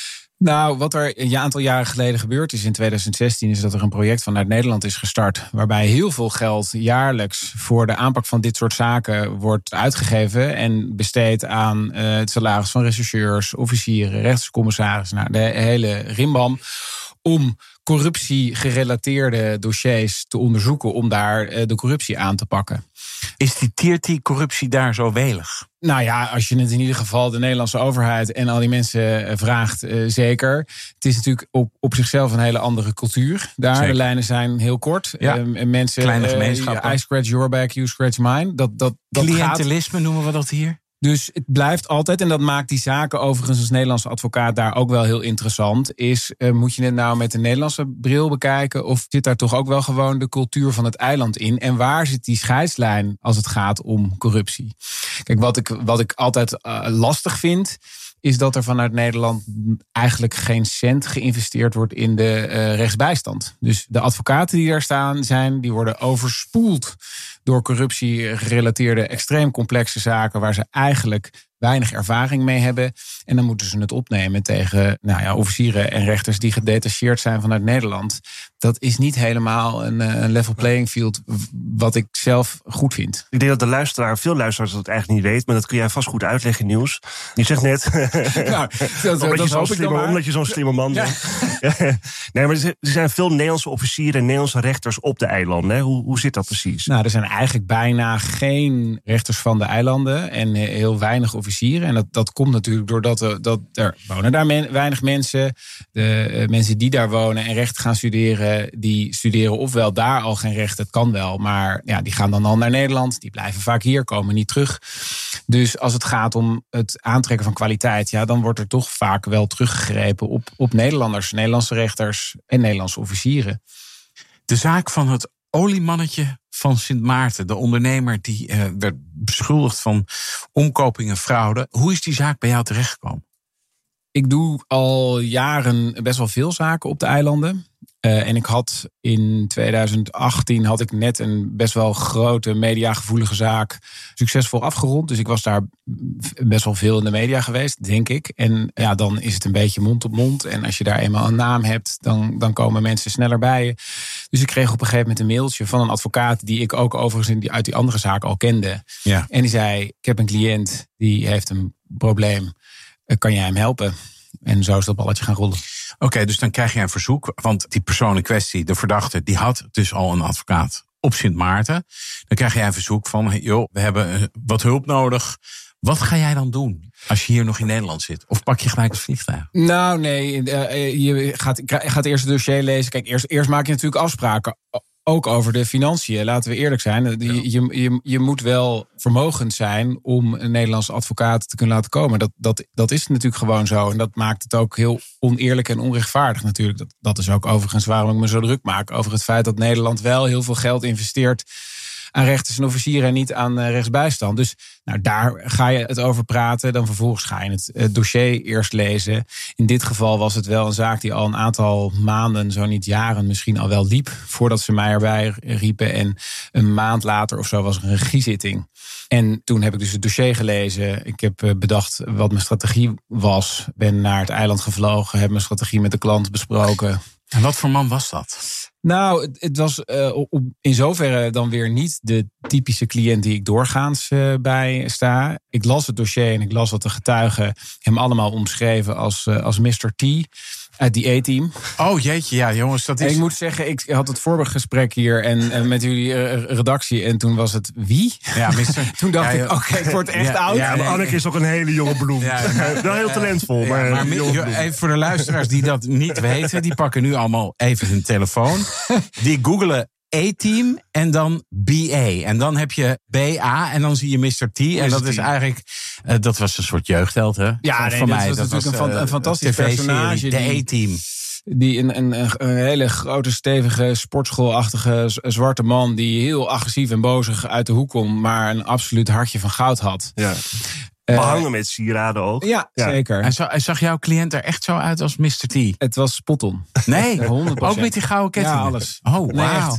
Nou, wat er een aantal jaren geleden gebeurd is in 2016... is dat er een project vanuit Nederland is gestart... waarbij heel veel geld jaarlijks voor de aanpak van dit soort zaken wordt uitgegeven... en besteed aan het salaris van rechercheurs, officieren, rechtscommissarissen... Nou, de hele rimbam om corruptie-gerelateerde dossiers te onderzoeken... om daar de corruptie aan te pakken. Is die corruptie daar zo welig? Nou ja, als je het in ieder geval de Nederlandse overheid en al die mensen vraagt, zeker. Het is natuurlijk op zichzelf een hele andere cultuur. Daar zeker. De lijnen zijn heel kort. Ja. Mensen, kleine gemeenschappen. I scratch your back, you scratch mine. Dat cliëntelisme noemen we dat hier? Dus het blijft altijd, en dat maakt die zaken overigens als Nederlandse advocaat daar ook wel heel interessant, is moet je het nou met de Nederlandse bril bekijken of zit daar toch ook wel gewoon de cultuur van het eiland in? En waar zit die scheidslijn als het gaat om corruptie? Kijk, wat ik altijd lastig vind, is dat er vanuit Nederland eigenlijk geen cent geïnvesteerd wordt in de rechtsbijstand. Dus de advocaten die daar zijn, die worden overspoeld door corruptie-gerelateerde extreem complexe zaken waar ze eigenlijk weinig ervaring mee hebben. En dan moeten ze het opnemen tegen officieren en rechters die gedetacheerd zijn vanuit Nederland. Dat is niet helemaal een level playing field wat ik zelf goed vind. Ik denk dat veel luisteraars dat eigenlijk niet weet, maar dat kun jij vast goed uitleggen, Niels. Je zegt net, omdat je zo'n slimme man bent. Nee, maar er zijn veel Nederlandse officieren en Nederlandse rechters op de eilanden. Hè? Hoe zit dat precies? Nou, er zijn eigenlijk bijna geen rechters van de eilanden en heel weinig officieren. En dat komt natuurlijk doordat er wonen daar weinig mensen. De mensen die daar wonen en recht gaan studeren, die studeren ofwel daar al geen recht, het kan wel, maar ja, die gaan dan al naar Nederland. Die blijven vaak hier, komen niet terug. Dus als het gaat om het aantrekken van kwaliteit, ja, dan wordt er toch vaak wel teruggegrepen op Nederlanders, Nederlandse rechters en Nederlandse officieren. De zaak van het oliemannetje van Sint Maarten, de ondernemer die werd beschuldigd van omkoping en fraude. Hoe is die zaak bij jou terechtgekomen? Ik doe al jaren best wel veel zaken op de eilanden. En ik had in 2018 net een best wel grote mediagevoelige zaak succesvol afgerond. Dus ik was daar best wel veel in de media geweest, denk ik. En ja, dan is het een beetje mond op mond. En als je daar eenmaal een naam hebt, dan komen mensen sneller bij je. Dus ik kreeg op een gegeven moment een mailtje van een advocaat die ik ook overigens uit die andere zaak al kende. Ja. En die zei, ik heb een cliënt die heeft een probleem. Kan jij hem helpen? En zo is dat balletje gaan rollen. Oké, dus dan krijg je een verzoek. Want die persoon in kwestie, de verdachte, die had dus al een advocaat op Sint Maarten. Dan krijg je een verzoek van, joh, we hebben wat hulp nodig. Wat ga jij dan doen als je hier nog in Nederland zit? Of pak je gelijk het vliegtuig? Nou, nee, je gaat eerst het dossier lezen. Kijk, eerst maak je natuurlijk afspraken. Ook over de financiën, laten we eerlijk zijn. Je moet wel vermogend zijn om een Nederlandse advocaat te kunnen laten komen. Dat is natuurlijk gewoon zo. En dat maakt het ook heel oneerlijk en onrechtvaardig natuurlijk. Dat is ook overigens waarom ik me zo druk maak over het feit dat Nederland wel heel veel geld investeert aan rechters en officieren en niet aan rechtsbijstand. Dus daar ga je het over praten. Dan vervolgens ga je het dossier eerst lezen. In dit geval was het wel een zaak die al een aantal maanden, zo niet jaren, misschien al wel liep, voordat ze mij erbij riepen. En een maand later of zo was er een regiezitting. En toen heb ik dus het dossier gelezen. Ik heb bedacht wat mijn strategie was. Ben naar het eiland gevlogen, heb mijn strategie met de klant besproken. En wat voor man was dat? Nou, het was in zoverre dan weer niet de typische cliënt die ik doorgaans bij sta. Ik las het dossier en ik las wat de getuigen hem allemaal omschreven als Mr. T uit die A-team. Oh jeetje, ja jongens, dat is... En ik moet zeggen, ik had het voorgesprek hier en met jullie redactie en toen was het wie? Ja, toen dacht ik, oké, ik word echt oud. Ja, maar Anneke is ook een hele jonge bloem. Wel heel talentvol. Maar even voor de luisteraars die dat niet weten, die pakken nu allemaal even hun telefoon. Die googelen A-team en dan BA. En dan heb je BA en dan zie je Mr. T. En dat is eigenlijk, dat was een soort jeugdheld, hè? Ja, van mij. Dat was natuurlijk een fantastisch personage. De A-team. Die een hele grote, stevige, sportschoolachtige zwarte man die heel agressief en bozig uit de hoek komt, maar een absoluut hartje van goud had. Ja. Behangen met sieraden ook. Ja, zeker. Hij zag jouw cliënt er echt zo uit als Mr. T? Het was spot on. Nee, 100%. Ook met die gouden ketting? Ja, alles. Oh, wauw.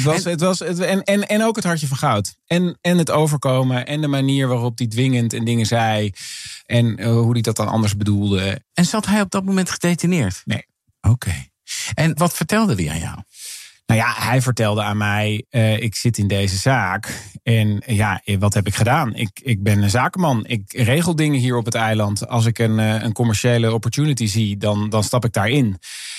En ook het hartje van goud. En het overkomen en de manier waarop hij dwingend en dingen zei. En hoe hij dat dan anders bedoelde. En zat hij op dat moment gedetineerd? Nee. Oké. En wat vertelde hij aan jou? Nou ja, hij vertelde aan mij, ik zit in deze zaak. En ja, wat heb ik gedaan? Ik ben een zakenman. Ik regel dingen hier op het eiland. Als ik een commerciële opportunity zie, dan stap ik daarin.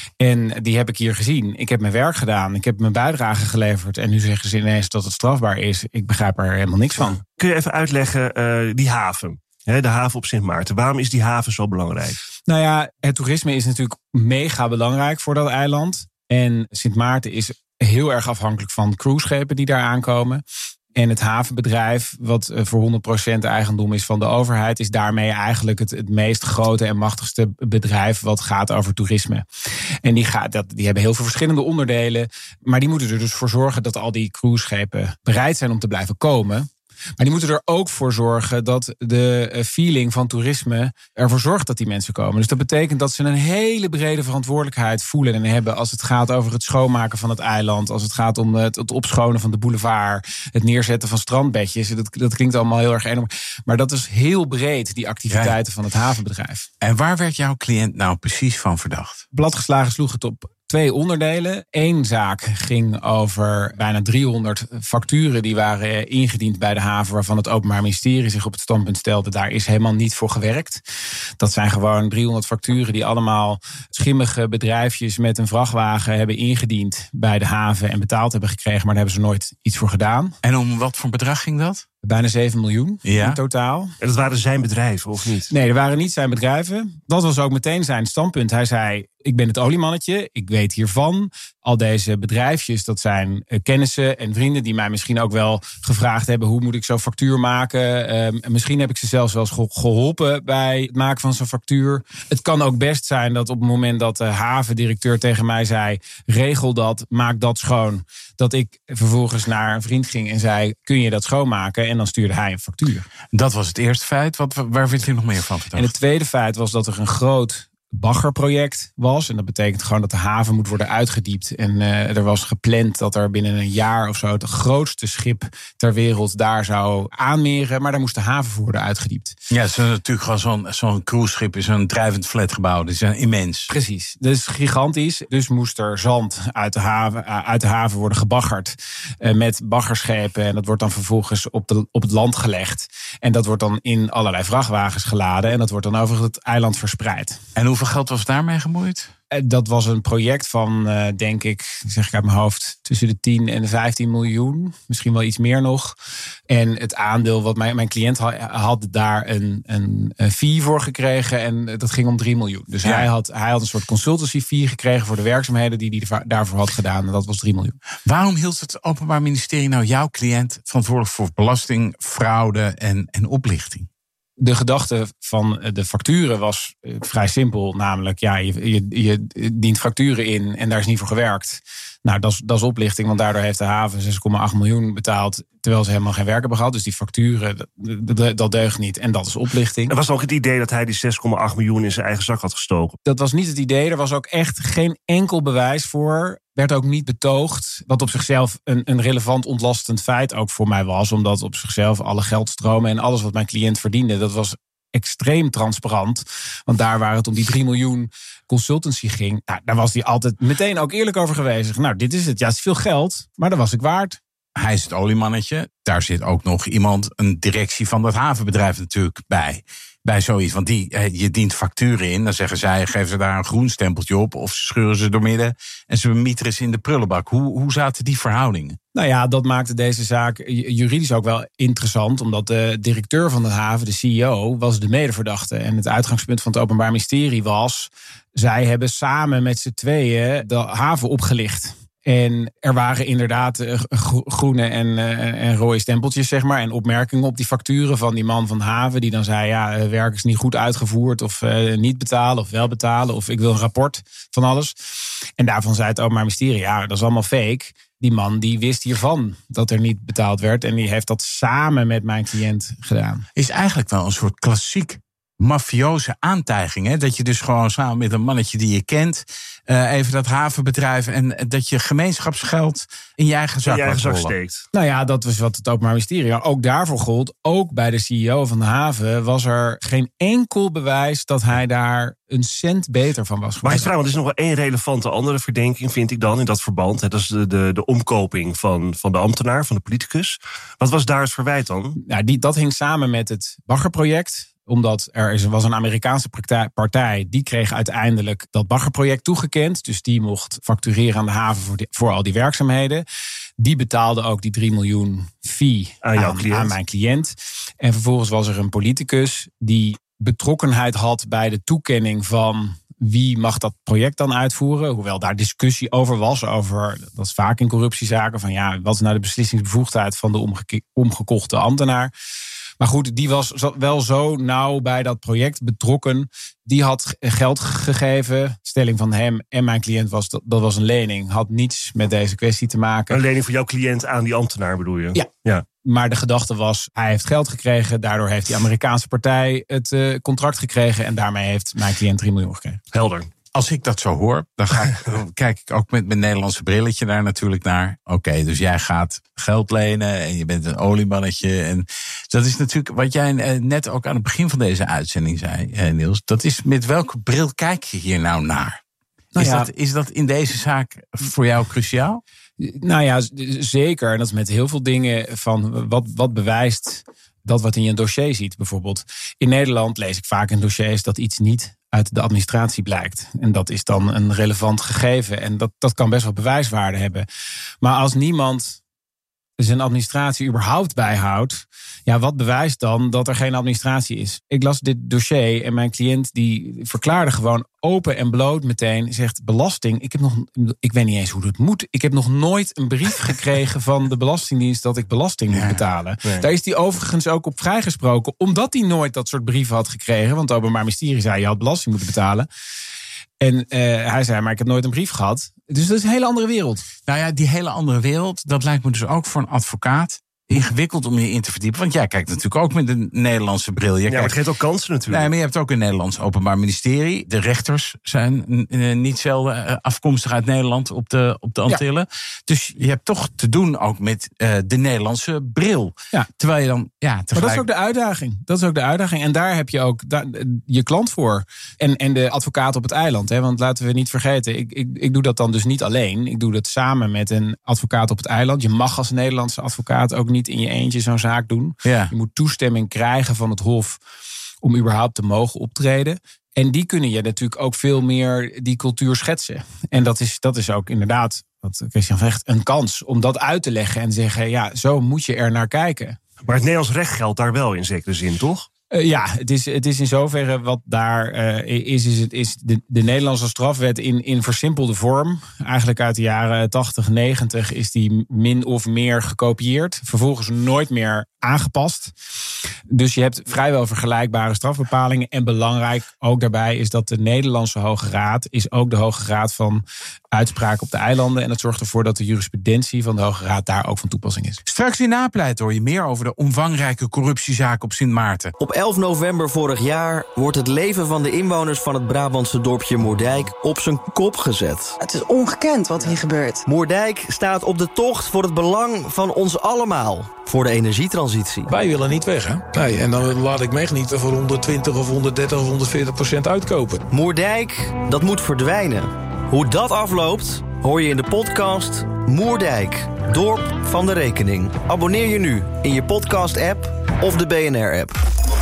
En die heb ik hier gezien. Ik heb mijn werk gedaan. Ik heb mijn bijdrage geleverd. En nu zeggen ze ineens dat het strafbaar is. Ik begrijp er helemaal niks van. Kun je even uitleggen, die haven? De haven op Sint Maarten. Waarom is die haven zo belangrijk? Nou ja, het toerisme is natuurlijk mega belangrijk voor dat eiland. En Sint Maarten is heel erg afhankelijk van cruiseschepen die daar aankomen. En het havenbedrijf, wat voor 100% eigendom is van de overheid, is daarmee eigenlijk het meest grote en machtigste bedrijf wat gaat over toerisme. En die hebben heel veel verschillende onderdelen. Maar die moeten er dus voor zorgen dat al die cruiseschepen bereid zijn om te blijven komen. Maar die moeten er ook voor zorgen dat de feeling van toerisme ervoor zorgt dat die mensen komen. Dus dat betekent dat ze een hele brede verantwoordelijkheid voelen en hebben als het gaat over het schoonmaken van het eiland, als het gaat om het opschonen van de boulevard, het neerzetten van strandbedjes. Dat klinkt allemaal heel erg enorm. Maar dat is heel breed, die activiteiten van het havenbedrijf. En waar werd jouw cliënt nou precies van verdacht? Bladgeslagen sloeg het op 2 onderdelen. 1 zaak ging over bijna 300 facturen die waren ingediend bij de haven, waarvan het Openbaar Ministerie zich op het standpunt stelde, daar is helemaal niet voor gewerkt. Dat zijn gewoon 300 facturen die allemaal schimmige bedrijfjes met een vrachtwagen hebben ingediend bij de haven en betaald hebben gekregen, maar daar hebben ze nooit iets voor gedaan. En om wat voor bedrag ging dat? Bijna 7 miljoen in totaal. En dat waren zijn bedrijven, of niet? Nee, dat waren niet zijn bedrijven. Dat was ook meteen zijn standpunt. Hij zei, ik ben het oliemannetje, ik weet hiervan. Al deze bedrijfjes, dat zijn kennissen en vrienden die mij misschien ook wel gevraagd hebben, hoe moet ik zo'n factuur maken? Misschien heb ik ze zelfs wel eens geholpen bij het maken van zo'n factuur. Het kan ook best zijn dat op het moment dat de havendirecteur tegen mij zei, regel dat, maak dat schoon, dat ik vervolgens naar een vriend ging en zei, kun je dat schoonmaken? En dan stuurde hij een factuur. Dat was het eerste feit. Waar vindt u nog meer van verdacht? En het tweede feit was dat er een groot baggerproject was. En dat betekent gewoon dat de haven moet worden uitgediept. En er was gepland dat er binnen een jaar of zo het grootste schip ter wereld daar zou aanmeren. Maar daar moest de haven voor worden uitgediept. Ja, het is natuurlijk gewoon zo'n cruiseschip is een drijvend flatgebouw. Dat is immens. Precies. Dat is gigantisch. Dus moest er zand uit de haven worden gebaggerd met baggerschepen. En dat wordt dan vervolgens op het land gelegd. En dat wordt dan in allerlei vrachtwagens geladen. En dat wordt dan over het eiland verspreid. En hoeveel geld was daarmee gemoeid? Dat was een project van, denk ik, zeg ik uit mijn hoofd, tussen de 10 en de 15 miljoen. Misschien wel iets meer nog. En het aandeel wat mijn cliënt had daar een fee voor gekregen. En dat ging om 3 miljoen. Dus hij had een soort consultancy fee gekregen voor de werkzaamheden die hij daarvoor had gedaan. En dat was 3 miljoen. Waarom hield het Openbaar Ministerie nou jouw cliënt verantwoordelijk voor belasting, fraude en oplichting? De gedachte van de facturen was vrij simpel. Namelijk, ja, je dient facturen in en daar is niet voor gewerkt. Nou, dat is oplichting, want daardoor heeft de haven 6,8 miljoen betaald, terwijl ze helemaal geen werk hebben gehad. Dus die facturen, dat deugt niet. En dat is oplichting. Er was ook het idee dat hij die 6,8 miljoen in zijn eigen zak had gestoken. Dat was niet het idee. Er was ook echt geen enkel bewijs voor. Werd ook niet betoogd. Wat op zichzelf een relevant ontlastend feit ook voor mij was. Omdat op zichzelf alle geldstromen en alles wat mijn cliënt verdiende, dat was extreem transparant. Want daar waar het om die 3 miljoen consultancy ging, nou, daar was hij altijd meteen ook eerlijk over geweest. Nou, dit is het. Ja, het is veel geld, maar dat was ik waard. Hij is het oliemannetje. Daar zit ook nog een directie van dat havenbedrijf natuurlijk bij zoiets. Want je dient facturen in. Dan zeggen zij, geven ze daar een groen stempeltje op, of scheuren ze doormidden en ze mieteren ze in de prullenbak. Hoe zaten die verhoudingen? Nou ja, dat maakte deze zaak juridisch ook wel interessant, omdat de directeur van de haven, de CEO, was de medeverdachte. En het uitgangspunt van het Openbaar Ministerie was, zij hebben samen met z'n tweeën de haven opgelicht. En er waren inderdaad groene en rode stempeltjes, zeg maar, en opmerkingen op die facturen van die man van de haven, die dan zei, ja, werk is niet goed uitgevoerd, of niet betalen, of wel betalen, of ik wil een rapport van alles. En daarvan zei het Openbaar Ministerie, ja, dat is allemaal fake. die man die wist hiervan dat er niet betaald werd. En die heeft dat samen met mijn cliënt gedaan. Is eigenlijk wel een soort klassiek mafioze aantijging. Hè? Dat je dus gewoon samen met een mannetje die je kent, even dat havenbedrijf, en dat je gemeenschapsgeld in je eigen zak steekt. Nou ja, dat was wat het Openbaar Ministerie ook daarvoor gold. Ook bij de CEO van de haven was er geen enkel bewijs dat hij daar een cent beter van was. Maar er is nog wel één relevante andere verdenking, vind ik dan, in dat verband. Dat is de omkoping van de ambtenaar, van de politicus. Wat was daar het verwijt dan? Ja, dat hing samen met het baggerproject. Omdat was een Amerikaanse partij, die kreeg uiteindelijk dat baggerproject toegekend. Dus die mocht factureren aan de haven voor al die werkzaamheden. Die betaalde ook die 3 miljoen fee aan mijn cliënt. En vervolgens was er een politicus die betrokkenheid had bij de toekenning van wie mag dat project dan uitvoeren. Hoewel daar discussie over was. Dat is vaak in corruptiezaken. Van ja, wat is nou de beslissingsbevoegdheid van de omgekochte ambtenaar? Maar goed, die was wel zo nauw bij dat project betrokken. Die had geld gegeven. Stelling van hem en mijn cliënt was dat was een lening. Had niets met deze kwestie te maken. Een lening voor jouw cliënt aan die ambtenaar bedoel je? Ja. Maar de gedachte was, hij heeft geld gekregen. Daardoor heeft die Amerikaanse partij het contract gekregen. En daarmee heeft mijn cliënt 3 miljoen gekregen. Helder. Als ik dat zo hoor, dan kijk ik ook met mijn Nederlandse brilletje daar natuurlijk naar. Oké, dus jij gaat geld lenen en je bent een oliemannetje. En dat is natuurlijk wat jij net ook aan het begin van deze uitzending zei, Niels. Dat is, met welke bril kijk je hier nou naar? Is dat in deze zaak voor jou cruciaal? Nou ja, zeker. En dat is met heel veel dingen van wat bewijst dat wat in je dossier ziet. Bijvoorbeeld in Nederland lees ik vaak in dossiers dat iets niet uit de administratie blijkt. En dat is dan een relevant gegeven. En dat kan best wel bewijswaarde hebben. Maar als niemand zijn administratie überhaupt bijhoudt, ja, wat bewijst dan dat er geen administratie is? Ik las dit dossier en mijn cliënt die verklaarde gewoon open en bloot meteen, zegt belasting. Ik weet niet eens hoe dat moet. Ik heb nog nooit een brief gekregen van de Belastingdienst dat ik belasting moet betalen. Nee. Daar is hij overigens ook op vrijgesproken, omdat hij nooit dat soort brieven had gekregen. Want het Openbaar Ministerie zei, je had belasting moeten betalen. En hij zei, maar ik heb nooit een brief gehad. Dus dat is een hele andere wereld. Nou ja, die hele andere wereld, dat lijkt me dus ook voor een advocaat ingewikkeld om je in te verdiepen. Want jij kijkt natuurlijk ook met een Nederlandse bril. Maar het geeft ook kansen natuurlijk. Nee, maar je hebt ook een Nederlands Openbaar Ministerie. De rechters zijn niet zelden afkomstig uit Nederland op de Antillen. Ja. Dus je hebt toch te doen ook met de Nederlandse bril. Ja. Terwijl je dan tegelijk... Maar dat is ook de uitdaging. En daar heb je ook je klant voor. En de advocaat op het eiland. Hè? Want laten we niet vergeten, ik doe dat dan dus niet alleen. Ik doe dat samen met een advocaat op het eiland. Je mag als Nederlandse advocaat ook niet in je eentje zo'n zaak doen. Ja. Je moet toestemming krijgen van het Hof om überhaupt te mogen optreden. En die kunnen je natuurlijk ook veel meer die cultuur schetsen. En dat is ook inderdaad, wat Christian zegt, een kans om dat uit te leggen en zeggen, ja, zo moet je er naar kijken. Maar het Nederlands recht geldt daar wel in zekere zin, toch? Ja, het is in zoverre wat daar is de Nederlandse strafwet in versimpelde vorm. Eigenlijk uit de jaren 80, 90 is die min of meer gekopieerd. Vervolgens nooit meer aangepast. Dus je hebt vrijwel vergelijkbare strafbepalingen. En belangrijk ook daarbij is dat de Nederlandse Hoge Raad is ook de Hoge Raad van uitspraak op de eilanden. En dat zorgt ervoor dat de jurisprudentie van de Hoge Raad daar ook van toepassing is. Straks in Napleit hoor je meer over de omvangrijke corruptiezaak op Sint Maarten. Op 11 november vorig jaar wordt het leven van de inwoners van het Brabantse dorpje Moerdijk op zijn kop gezet. Het is ongekend wat hier gebeurt. Moerdijk staat op de tocht voor het belang van ons allemaal. Voor de energietransitie. Wij willen niet weg, hè? Nee, en dan laat ik me echt niet voor 120 of 130 of 140% uitkopen. Moerdijk, dat moet verdwijnen. Hoe dat afloopt, hoor je in de podcast Moerdijk, Dorp van de Rekening. Abonneer je nu in je podcast-app of de BNR-app.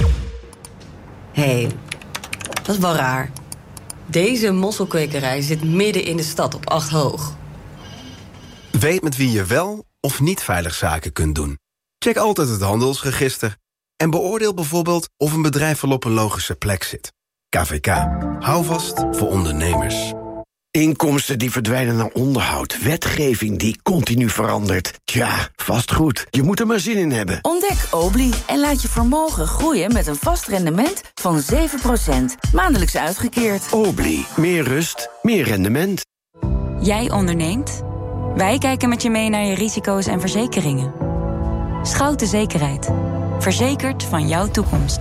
Hé, dat is wel raar. Deze mosselkwekerij zit midden in de stad op 8 hoog. Weet met wie je wel of niet veilig zaken kunt doen. Check altijd het handelsregister. En beoordeel bijvoorbeeld of een bedrijf wel op een logische plek zit. KVK. Hou vast voor ondernemers. Inkomsten die verdwijnen naar onderhoud. Wetgeving die continu verandert. Tja, vastgoed. Je moet er maar zin in hebben. Ontdek Obli en laat je vermogen groeien met een vast rendement van 7%. Maandelijks uitgekeerd. Obli. Meer rust, meer rendement. Jij onderneemt? Wij kijken met je mee naar je risico's en verzekeringen. Schouten Zekerheid. Verzekerd van jouw toekomst.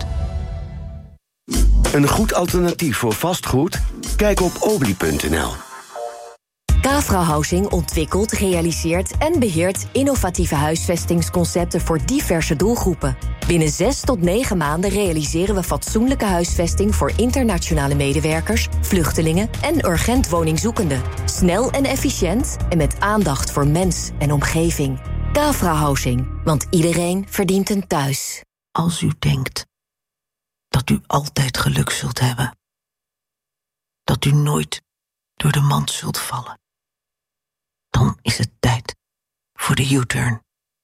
Een goed alternatief voor vastgoed? Kijk op obli.nl. Cafra Housing ontwikkelt, realiseert en beheert innovatieve huisvestingsconcepten voor diverse doelgroepen. Binnen 6 tot 9 maanden realiseren we fatsoenlijke huisvesting voor internationale medewerkers, vluchtelingen en urgent woningzoekenden. Snel en efficiënt en met aandacht voor mens en omgeving. Cafra Housing, want iedereen verdient een thuis. Als u denkt dat u altijd geluk zult hebben, dat u nooit door de mand zult vallen, dan is het tijd voor de U-turn.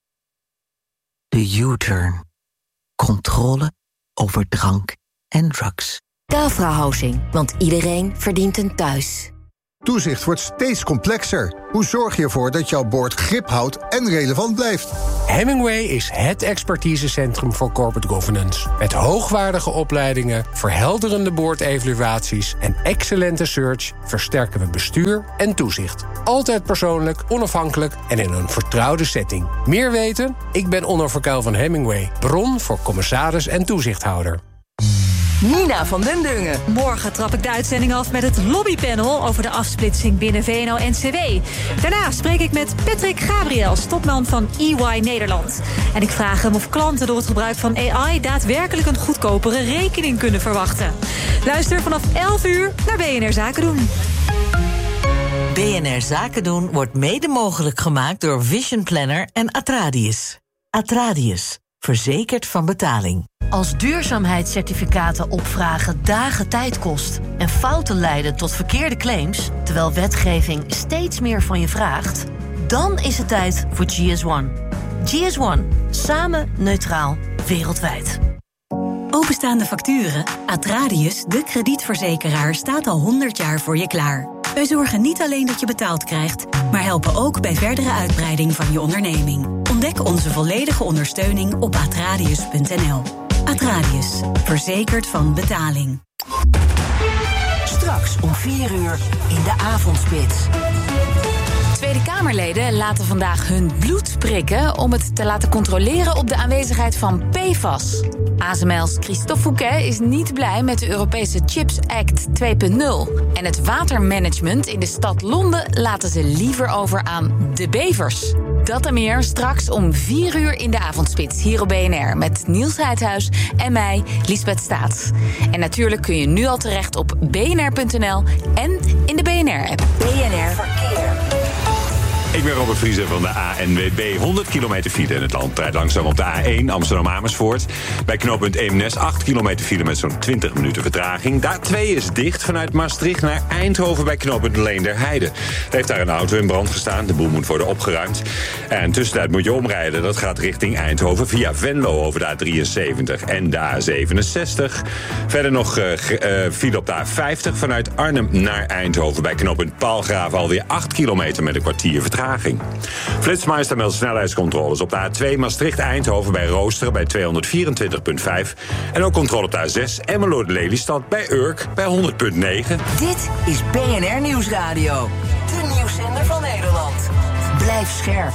De U-turn. Controle over drank en drugs. Cafra Housing, want iedereen verdient een thuis. Toezicht wordt steeds complexer. Hoe zorg je ervoor dat jouw boord grip houdt en relevant blijft? Hemingway is het expertisecentrum voor corporate governance. Met hoogwaardige opleidingen, verhelderende boordevaluaties en excellente search versterken we bestuur en toezicht. Altijd persoonlijk, onafhankelijk en in een vertrouwde setting. Meer weten? Ik ben Onno Verkuil van Hemingway, bron voor commissaris en toezichthouder. Nina van den Dungen. Morgen trap ik de uitzending af met het lobbypanel over de afsplitsing binnen VNO-NCW. Daarna spreek ik met Patrick Gabriels, topman van EY Nederland. En ik vraag hem of klanten door het gebruik van AI daadwerkelijk een goedkopere rekening kunnen verwachten. Luister vanaf 11 uur naar BNR Zaken doen. BNR Zaken doen wordt mede mogelijk gemaakt door Vision Planner en Atradius. Atradius, verzekerd van betaling. Als duurzaamheidscertificaten opvragen dagen tijd kost en fouten leiden tot verkeerde claims, terwijl wetgeving steeds meer van je vraagt, dan is het tijd voor GS1. GS1. Samen neutraal wereldwijd. Openstaande facturen. Atradius, de kredietverzekeraar, staat al 100 jaar voor je klaar. Wij zorgen niet alleen dat je betaald krijgt, maar helpen ook bij verdere uitbreiding van je onderneming. Ontdek onze volledige ondersteuning op atradius.nl. Atradius, verzekerd van betaling. Straks om 4 uur in de avondspits. Tweede Kamerleden laten vandaag hun bloed prikken om het te laten controleren op de aanwezigheid van PFAS. ASML's Christophe Fouquet is niet blij met de Europese Chips Act 2.0. En het watermanagement in de stad Londen laten ze liever over aan de bevers. Dat en meer straks om 4 uur in de avondspits hier op BNR met Niels Heidhuis en mij, Liesbeth Staats. En natuurlijk kun je nu al terecht op bnr.nl en in de BNR-app. BNR Verkeer. Ik ben Robert Vriezer van de ANWB. 100 kilometer file in het land. Rijdt langzaam op de A1 Amsterdam-Amersfoort. Bij knooppunt Eemnes 8 kilometer file met zo'n 20 minuten vertraging. De A2 is dicht vanuit Maastricht naar Eindhoven bij knooppunt Leenderheide. Er heeft daar een auto in brand gestaan. De boel moet worden opgeruimd. En tussentijd moet je omrijden. Dat gaat richting Eindhoven via Venlo over de A73 en de A67. Verder nog file op de A50 vanuit Arnhem naar Eindhoven bij knooppunt Paalgraven. Alweer 8 kilometer met een kwartier vertraging. Flitsmeister meldt snelheidscontroles op de A2 Maastricht-Eindhoven bij Roosteren bij 224,5. En ook controle op de A6 Emmeloord-Lelystad bij Urk bij 100,9. Dit is BNR Nieuwsradio. De nieuwszender van Nederland. Blijf scherp.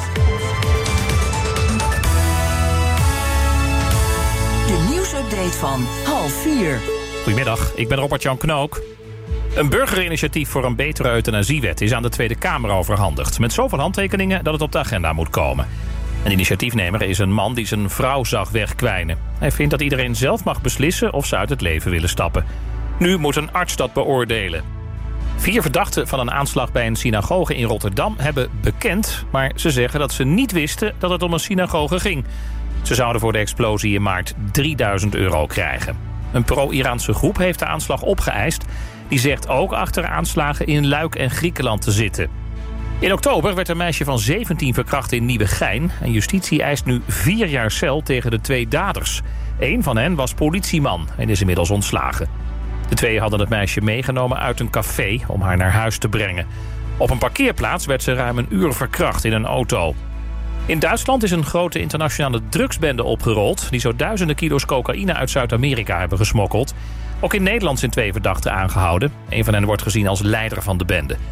De nieuwsupdate van 3:30. Goedemiddag, ik ben Robert-Jan Knook. Een burgerinitiatief voor een betere euthanasiewet is aan de Tweede Kamer overhandigd. Met zoveel handtekeningen dat het op de agenda moet komen. Een initiatiefnemer is een man die zijn vrouw zag wegkwijnen. Hij vindt dat iedereen zelf mag beslissen of ze uit het leven willen stappen. Nu moet een arts dat beoordelen. 4 verdachten van een aanslag bij een synagoge in Rotterdam hebben bekend, maar ze zeggen dat ze niet wisten dat het om een synagoge ging. Ze zouden voor de explosie in maart €3000 krijgen. Een pro-Iraanse groep heeft de aanslag opgeëist. Die zegt ook achter aanslagen in Luik en Griekenland te zitten. In oktober werd een meisje van 17 verkracht in Nieuwegein. En justitie eist nu 4 jaar cel tegen de 2 daders. Eén van hen was politieman en is inmiddels ontslagen. De 2 hadden het meisje meegenomen uit een café om haar naar huis te brengen. Op een parkeerplaats werd ze ruim een uur verkracht in een auto. In Duitsland is een grote internationale drugsbende opgerold die zo duizenden kilo's cocaïne uit Zuid-Amerika hebben gesmokkeld. Ook in Nederland zijn 2 verdachten aangehouden. Een van hen wordt gezien als leider van de bende.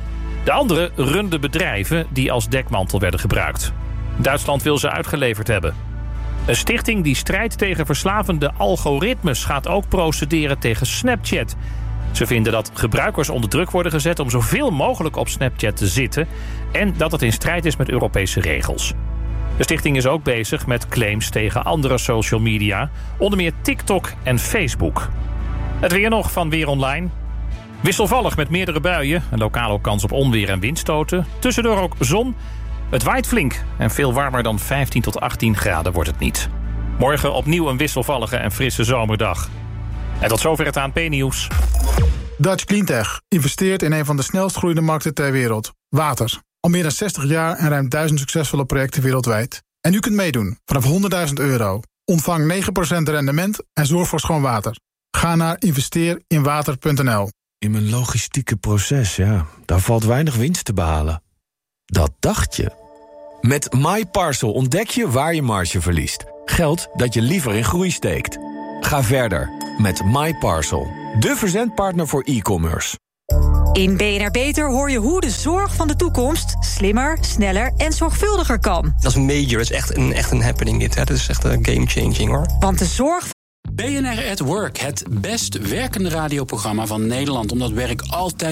De andere runde bedrijven die als dekmantel werden gebruikt. Duitsland wil ze uitgeleverd hebben. Een stichting die strijdt tegen verslavende algoritmes gaat ook procederen tegen Snapchat. Ze vinden dat gebruikers onder druk worden gezet om zoveel mogelijk op Snapchat te zitten en dat het in strijd is met Europese regels. De stichting is ook bezig met claims tegen andere social media, onder meer TikTok en Facebook. Het weer nog van Weer Online. Wisselvallig met meerdere buien, een lokale kans op onweer en windstoten. Tussendoor ook zon. Het waait flink en veel warmer dan 15 tot 18 graden wordt het niet. Morgen opnieuw een wisselvallige en frisse zomerdag. En tot zover het ANP-nieuws. Dutch Cleantech investeert in een van de snelst groeiende markten ter wereld. Water. Al meer dan 60 jaar en ruim 1000 succesvolle projecten wereldwijd. En u kunt meedoen vanaf €100.000. Ontvang 9% rendement en zorg voor schoon water. Ga naar investeerinwater.nl. In mijn logistieke proces, daar valt weinig winst te behalen. Dat dacht je. Met MyParcel ontdek je waar je marge verliest. Geld dat je liever in groei steekt. Ga verder met MyParcel, de verzendpartner voor e-commerce. In BNR Beter hoor je hoe de zorg van de toekomst slimmer, sneller en zorgvuldiger kan. Dat is major, dat is echt een happening dit. Hè? Dat is echt een game-changing hoor. Want de zorg... BNR at Work, het best werkende radioprogramma van Nederland. Omdat werk altijd